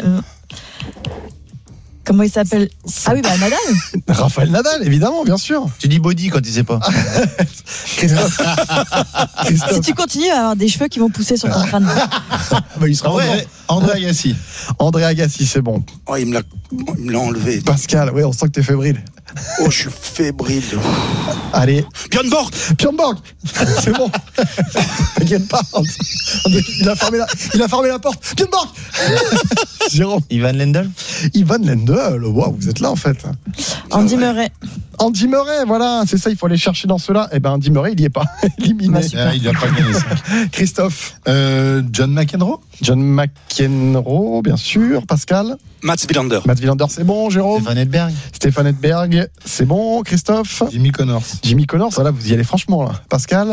Comment il s'appelle? Ah oui, bah Nadal. Raphaël Nadal, évidemment, bien sûr. Tu dis body quand il sait pas. Christophe. Christophe. Si tu continues à avoir des cheveux qui vont pousser sur ton crâne. Bah, il sera André, André Agassi. André Agassi, c'est bon. Oh, il me l'a, il me l'a enlevé. Pascal, oui, on sent que t'es fébrile. Oh, je suis fébrile. Allez. Björn Borg. Björn Borg. C'est bon. T'inquiète pas. Il a fermé la, il a fermé la porte. Björn Borg. Jérôme. Ivan Lendl. Ivan Lendl. Waouh, vous êtes là en fait. Andy Murray. Andy Murray, voilà, c'est ça, il faut aller chercher dans ceux-là. Eh ben, Andy Murray, il y est pas. Éliminé. Ah, il n'a pas gagné ça. Christophe. Euh, John McEnroe. John McEnroe, bien sûr. Pascal. Mats Wilander. Mats Wilander, c'est bon. Jérôme. Stéphane Edberg. Stéphane Edberg, c'est bon. Christophe. Jimmy Connors. Jimmy Connors, là, vous y allez franchement, là. Pascal.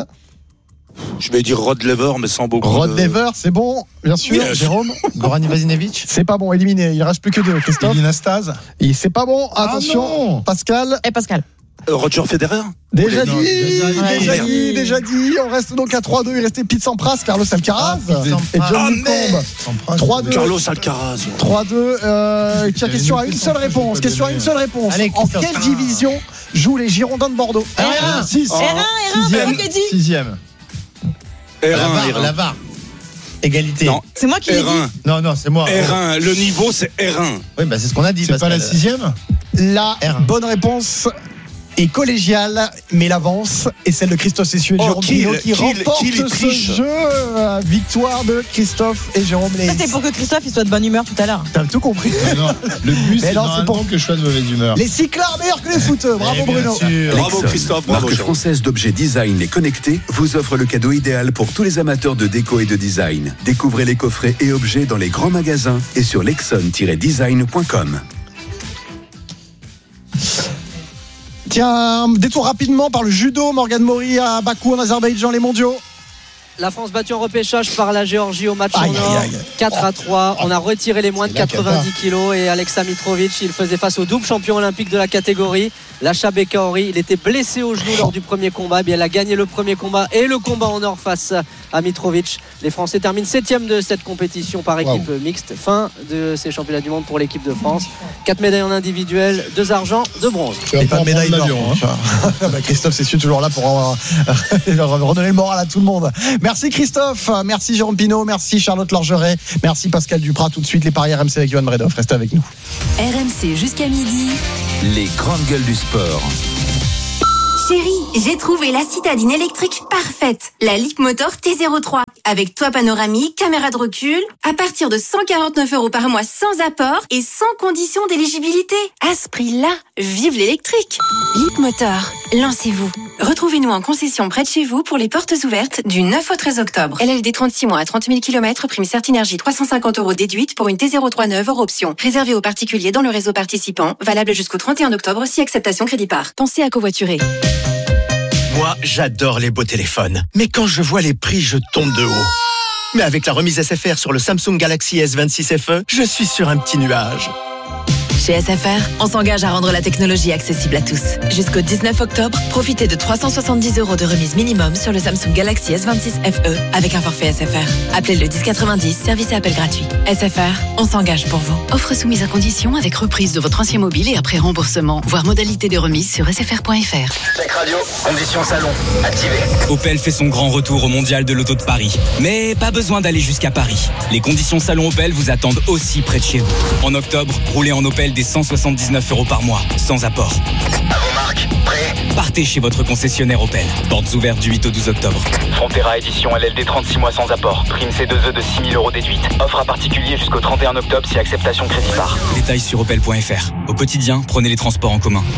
Je vais dire Rod Laver, mais sans beaucoup. Rod de... Laver, c'est bon, bien sûr. Yes. Jérôme. Goran Ivanisevic. C'est pas bon, éliminé. Il reste plus que deux. Christophe. Elina Stase. Et c'est pas bon. Attention. Ah Pascal. Et Pascal. Euh, Roger Federer. Déjà dit, non, déjà, déjà, déjà dit, dit, déjà dit. On reste donc à trois deux. Il restait Pete Sampras, Carlos Alcaraz ah, et John ah, Newcombe. trois deux. Carlos Alcaraz. trois deux. Euh, tiens, question à une seule réponse. Question à une seule réponse. Allez, en quelle division jouent les Girondins de Bordeaux? R un. six. R un, R un, Sixième. R un, La V A R, R un. la V A R. Égalité. Non. C'est moi qui l'ai R un. dit. Non, non, c'est moi. R un. Le niveau, c'est R un. Oui, bah c'est ce qu'on a dit. C'est pas la sixième? La R un. bonne réponse est collégiale, mais l'avance est celle de Christophe Cessieux et Oh, Jérôme kill, Pinot qui kill, remporte kill, ce triche. jeu. Victoire de Christophe et Jérôme Leys. Ça, c'est pour que Christophe il soit de bonne humeur tout à l'heure. T'as tout compris. Non, le but, c'est non, dans c'est un pour- an que je sois de mauvaise humeur. Les cyclards meilleurs que les footeux. Bravo Eh bien Bruno. sûr. Bravo Lexon, Christophe, bravo marque Jérôme. française d'objets design et connectés, vous offre le cadeau idéal pour tous les amateurs de déco et de design. Découvrez les coffrets et objets dans les grands magasins et sur lexon tiret design point com. Tiens, détour rapidement par le judo. Morgane Maury à Bakou en Azerbaïdjan, les mondiaux. La France battue en repêchage par la Géorgie au match Aïe, en aïe, or. aïe. quatre à trois. On a retiré les moins de C'est la quatre-vingt-dix kilos et Alexa Mitrovic, il faisait face au double champion olympique de la catégorie, Lasha Bekaori. Il était blessé au genou lors du premier combat. Eh bien, il a gagné le premier combat et le combat en or face à Mitrovic. Les Français terminent septième de cette compétition par équipe wow. mixte. Fin de ces championnats du monde pour l'équipe de France. Quatre médailles en individuel, deux argent, deux bronze. Et pas de médaille d'or. Hein. bah, Christophe, c'est sûr, toujours là pour euh, redonner le moral à tout le monde. Merci Christophe, merci Jérôme Pinault, merci Charlotte Lorgeret, merci Pascal Duprat. Tout de suite, les paris R M C avec Johan Bredoff. Restez avec nous. R M C jusqu'à midi. Les grandes gueules du sport. Chérie, j'ai trouvé la citadine électrique parfaite. La Leapmotor T zéro trois. Avec toit panoramique, caméra de recul, à partir de cent quarante-neuf euros par mois sans apport et sans condition d'éligibilité. À ce prix-là, vive l'électrique. Leapmotor, lancez-vous. Retrouvez-nous en concession près de chez vous pour les portes ouvertes du neuf au treize octobre. L L D trente-six mois à trente mille kilomètres, prime Certinergie trois cent cinquante euros déduite pour une T zéro trois neuve hors option. Réservée aux particuliers dans le réseau participant, valable jusqu'au trente et un octobre si acceptation crédit par. Pensez à covoiturer. Moi, j'adore les beaux téléphones. Mais quand je vois les prix, je tombe de haut. Mais avec la remise S F R sur le Samsung Galaxy S vingt-six F E, je suis sur un petit nuage. Chez S F R, on s'engage à rendre la technologie accessible à tous. Jusqu'au dix-neuf octobre, profitez de trois cent soixante-dix euros de remise minimum sur le Samsung Galaxy S vingt-six F E avec un forfait S F R. Appelez le dix quatre-vingt-dix, service et appel gratuit. S F R, on s'engage pour vous. Offre soumise à condition avec reprise de votre ancien mobile et après remboursement. Voir modalité de remise sur s f r point f r. Check radio, conditions salon, activé. Opel fait son grand retour au Mondial de l'Auto de Paris. Mais pas besoin d'aller jusqu'à Paris. Les conditions salon Opel vous attendent aussi près de chez vous. En octobre, roulez en Opel des cent soixante-dix-neuf euros par mois, sans apport. À vos marques, prêt ? Partez chez votre concessionnaire Opel. Portes ouvertes du huit au douze octobre. Frontera édition L L D trente-six mois sans apport. Prime C deux E de six mille euros déduite. Offre à particulier jusqu'au trente et un octobre si acceptation crédit par. Détails sur opel point f r. Au quotidien, prenez les transports en commun.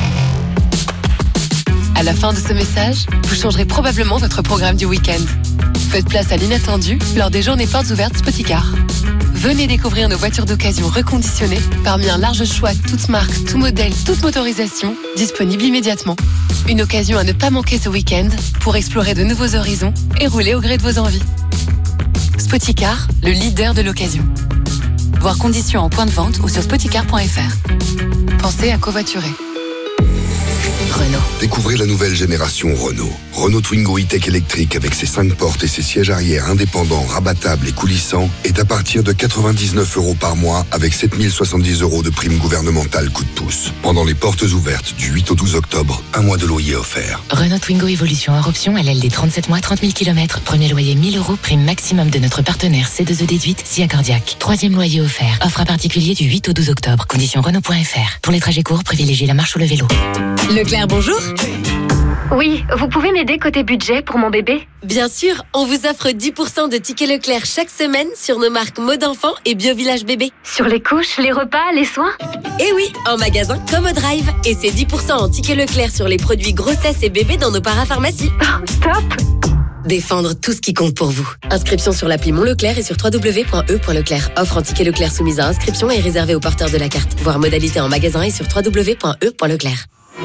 À la fin de ce message, vous changerez probablement votre programme du week-end. Faites place à l'inattendu lors des journées portes ouvertes Spoticar. Venez découvrir nos voitures d'occasion reconditionnées parmi un large choix, toutes marques, tout modèle, toute motorisation, disponible immédiatement. Une occasion à ne pas manquer ce week-end pour explorer de nouveaux horizons et rouler au gré de vos envies. Spoticar, le leader de l'occasion. Voir conditions en point de vente ou sur spoticar point f r. Pensez à covoiturer. Renault. Découvrez la nouvelle génération Renault. Renault Twingo E-Tech électrique avec ses cinq portes et ses sièges arrière indépendants, rabattables et coulissants est à partir de quatre-vingt-dix-neuf euros par mois avec sept mille soixante-dix euros de prime gouvernementale coup de pouce. Pendant les portes ouvertes du huit au douze octobre, un mois de loyer offert. Renault Twingo Evolution hors option, L L D trente-sept mois, trente mille kilomètres. Premier loyer mille euros, prime maximum de notre partenaire C deux E déduite, si accordiaque. Troisième loyer offert. Offre à particulier du huit au douze octobre. Conditions Renault point f r. Pour les trajets courts, privilégiez la marche ou le vélo. Leclerc, bonjour. Oui, vous pouvez m'aider côté budget pour mon bébé ? Bien sûr, on vous offre dix pour cent de tickets Leclerc chaque semaine sur nos marques Mode Enfant et Bio Village Bébé. Sur les couches, les repas, les soins ? Et oui, en magasin comme au Drive. Et c'est dix pour cent en tickets Leclerc sur les produits grossesse et bébé dans nos parapharmacies. Oh, stop ! Défendre tout ce qui compte pour vous. Inscription sur l'appli Mon Leclerc et sur w w w point e point leclerc. Offre en ticket Leclerc soumise à inscription et réservée aux porteurs de la carte. Voir modalité en magasin et sur w w w point e point leclerc.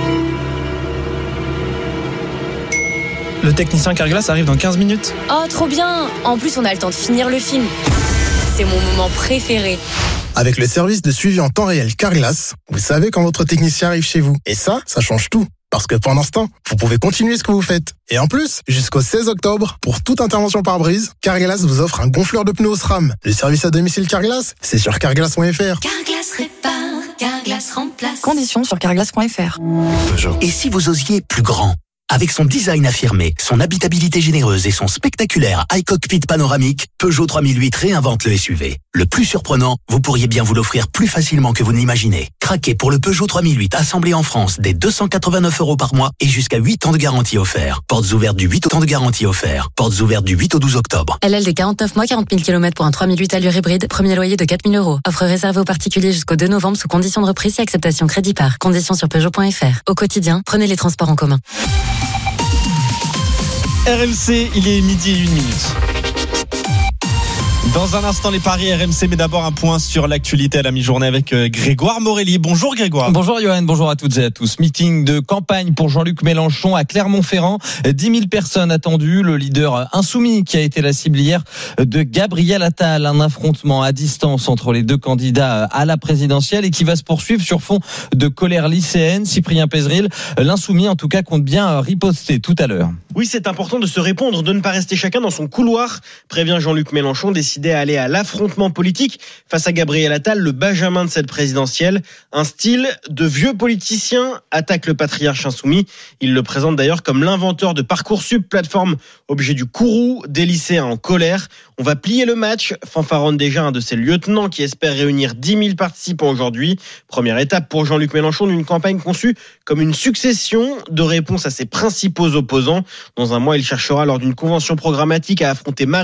Le technicien Carglass arrive dans quinze minutes. Oh, trop bien! En plus, on a le temps de finir le film. C'est mon moment préféré. Avec le service de suivi en temps réel Carglass, vous savez quand votre technicien arrive chez vous. Et ça, ça change tout. Parce que pendant ce temps, vous pouvez continuer ce que vous faites. Et en plus, jusqu'au seize octobre, pour toute intervention par brise, Carglass vous offre un gonfleur de pneus au SRAM. Le service à domicile Carglass, c'est sur carglass point f r. Carglass répare, Carglass remplace. Conditions sur carglass point f r. Et si vous osiez plus grand ? Avec son design affirmé, son habitabilité généreuse et son spectaculaire iCockpit panoramique, Peugeot trois mille huit réinvente le S U V. Le plus surprenant, vous pourriez bien vous l'offrir plus facilement que vous ne l'imaginez. Craquez pour le Peugeot trois mille huit assemblé en France dès deux cent quatre-vingt-neuf euros par mois et jusqu'à huit ans de garantie offert. Portes ouvertes du huit ans de garantie offert. Portes ouvertes du huit au douze octobre. L L D quarante-neuf mois, quarante mille kilomètres pour un trois mille huit allure hybride. Premier loyer de quatre mille euros. Offre réservée aux particuliers jusqu'au deux novembre sous condition de reprise et acceptation crédit par. Conditions sur peugeot point f r. Au quotidien, prenez les transports en commun. R M C, il est midi et une minute. Dans un instant, les paris R M C, mais d'abord un point sur l'actualité à la mi-journée avec Grégoire Morelli. Bonjour Grégoire. Bonjour Johan, bonjour à toutes et à tous. Meeting de campagne pour Jean-Luc Mélenchon à Clermont-Ferrand. dix mille personnes attendues. Le leader insoumis qui a été la cible hier de Gabriel Attal. Un affrontement à distance entre les deux candidats à la présidentielle et qui va se poursuivre sur fond de colère lycéenne. Cyprien Pézeril, l'insoumis en tout cas, compte bien riposter tout à l'heure. Oui, c'est important de se répondre, de ne pas rester chacun dans son couloir, prévient Jean-Luc Mélenchon, décidé à aller à l'affrontement politique face à Gabriel Attal, le benjamin de cette présidentielle. Un style de vieux politicien, attaque le patriarche insoumis. Il le présente d'ailleurs comme l'inventeur de Parcoursup, plateforme objet du courroux, des lycéens en colère. On va plier le match, fanfaronne déjà un de ses lieutenants qui espère réunir dix mille participants aujourd'hui. Première étape pour Jean-Luc Mélenchon d'une campagne conçue comme une succession de réponses à ses principaux opposants. Dans un mois, il cherchera lors d'une convention programmatique à affronter Marine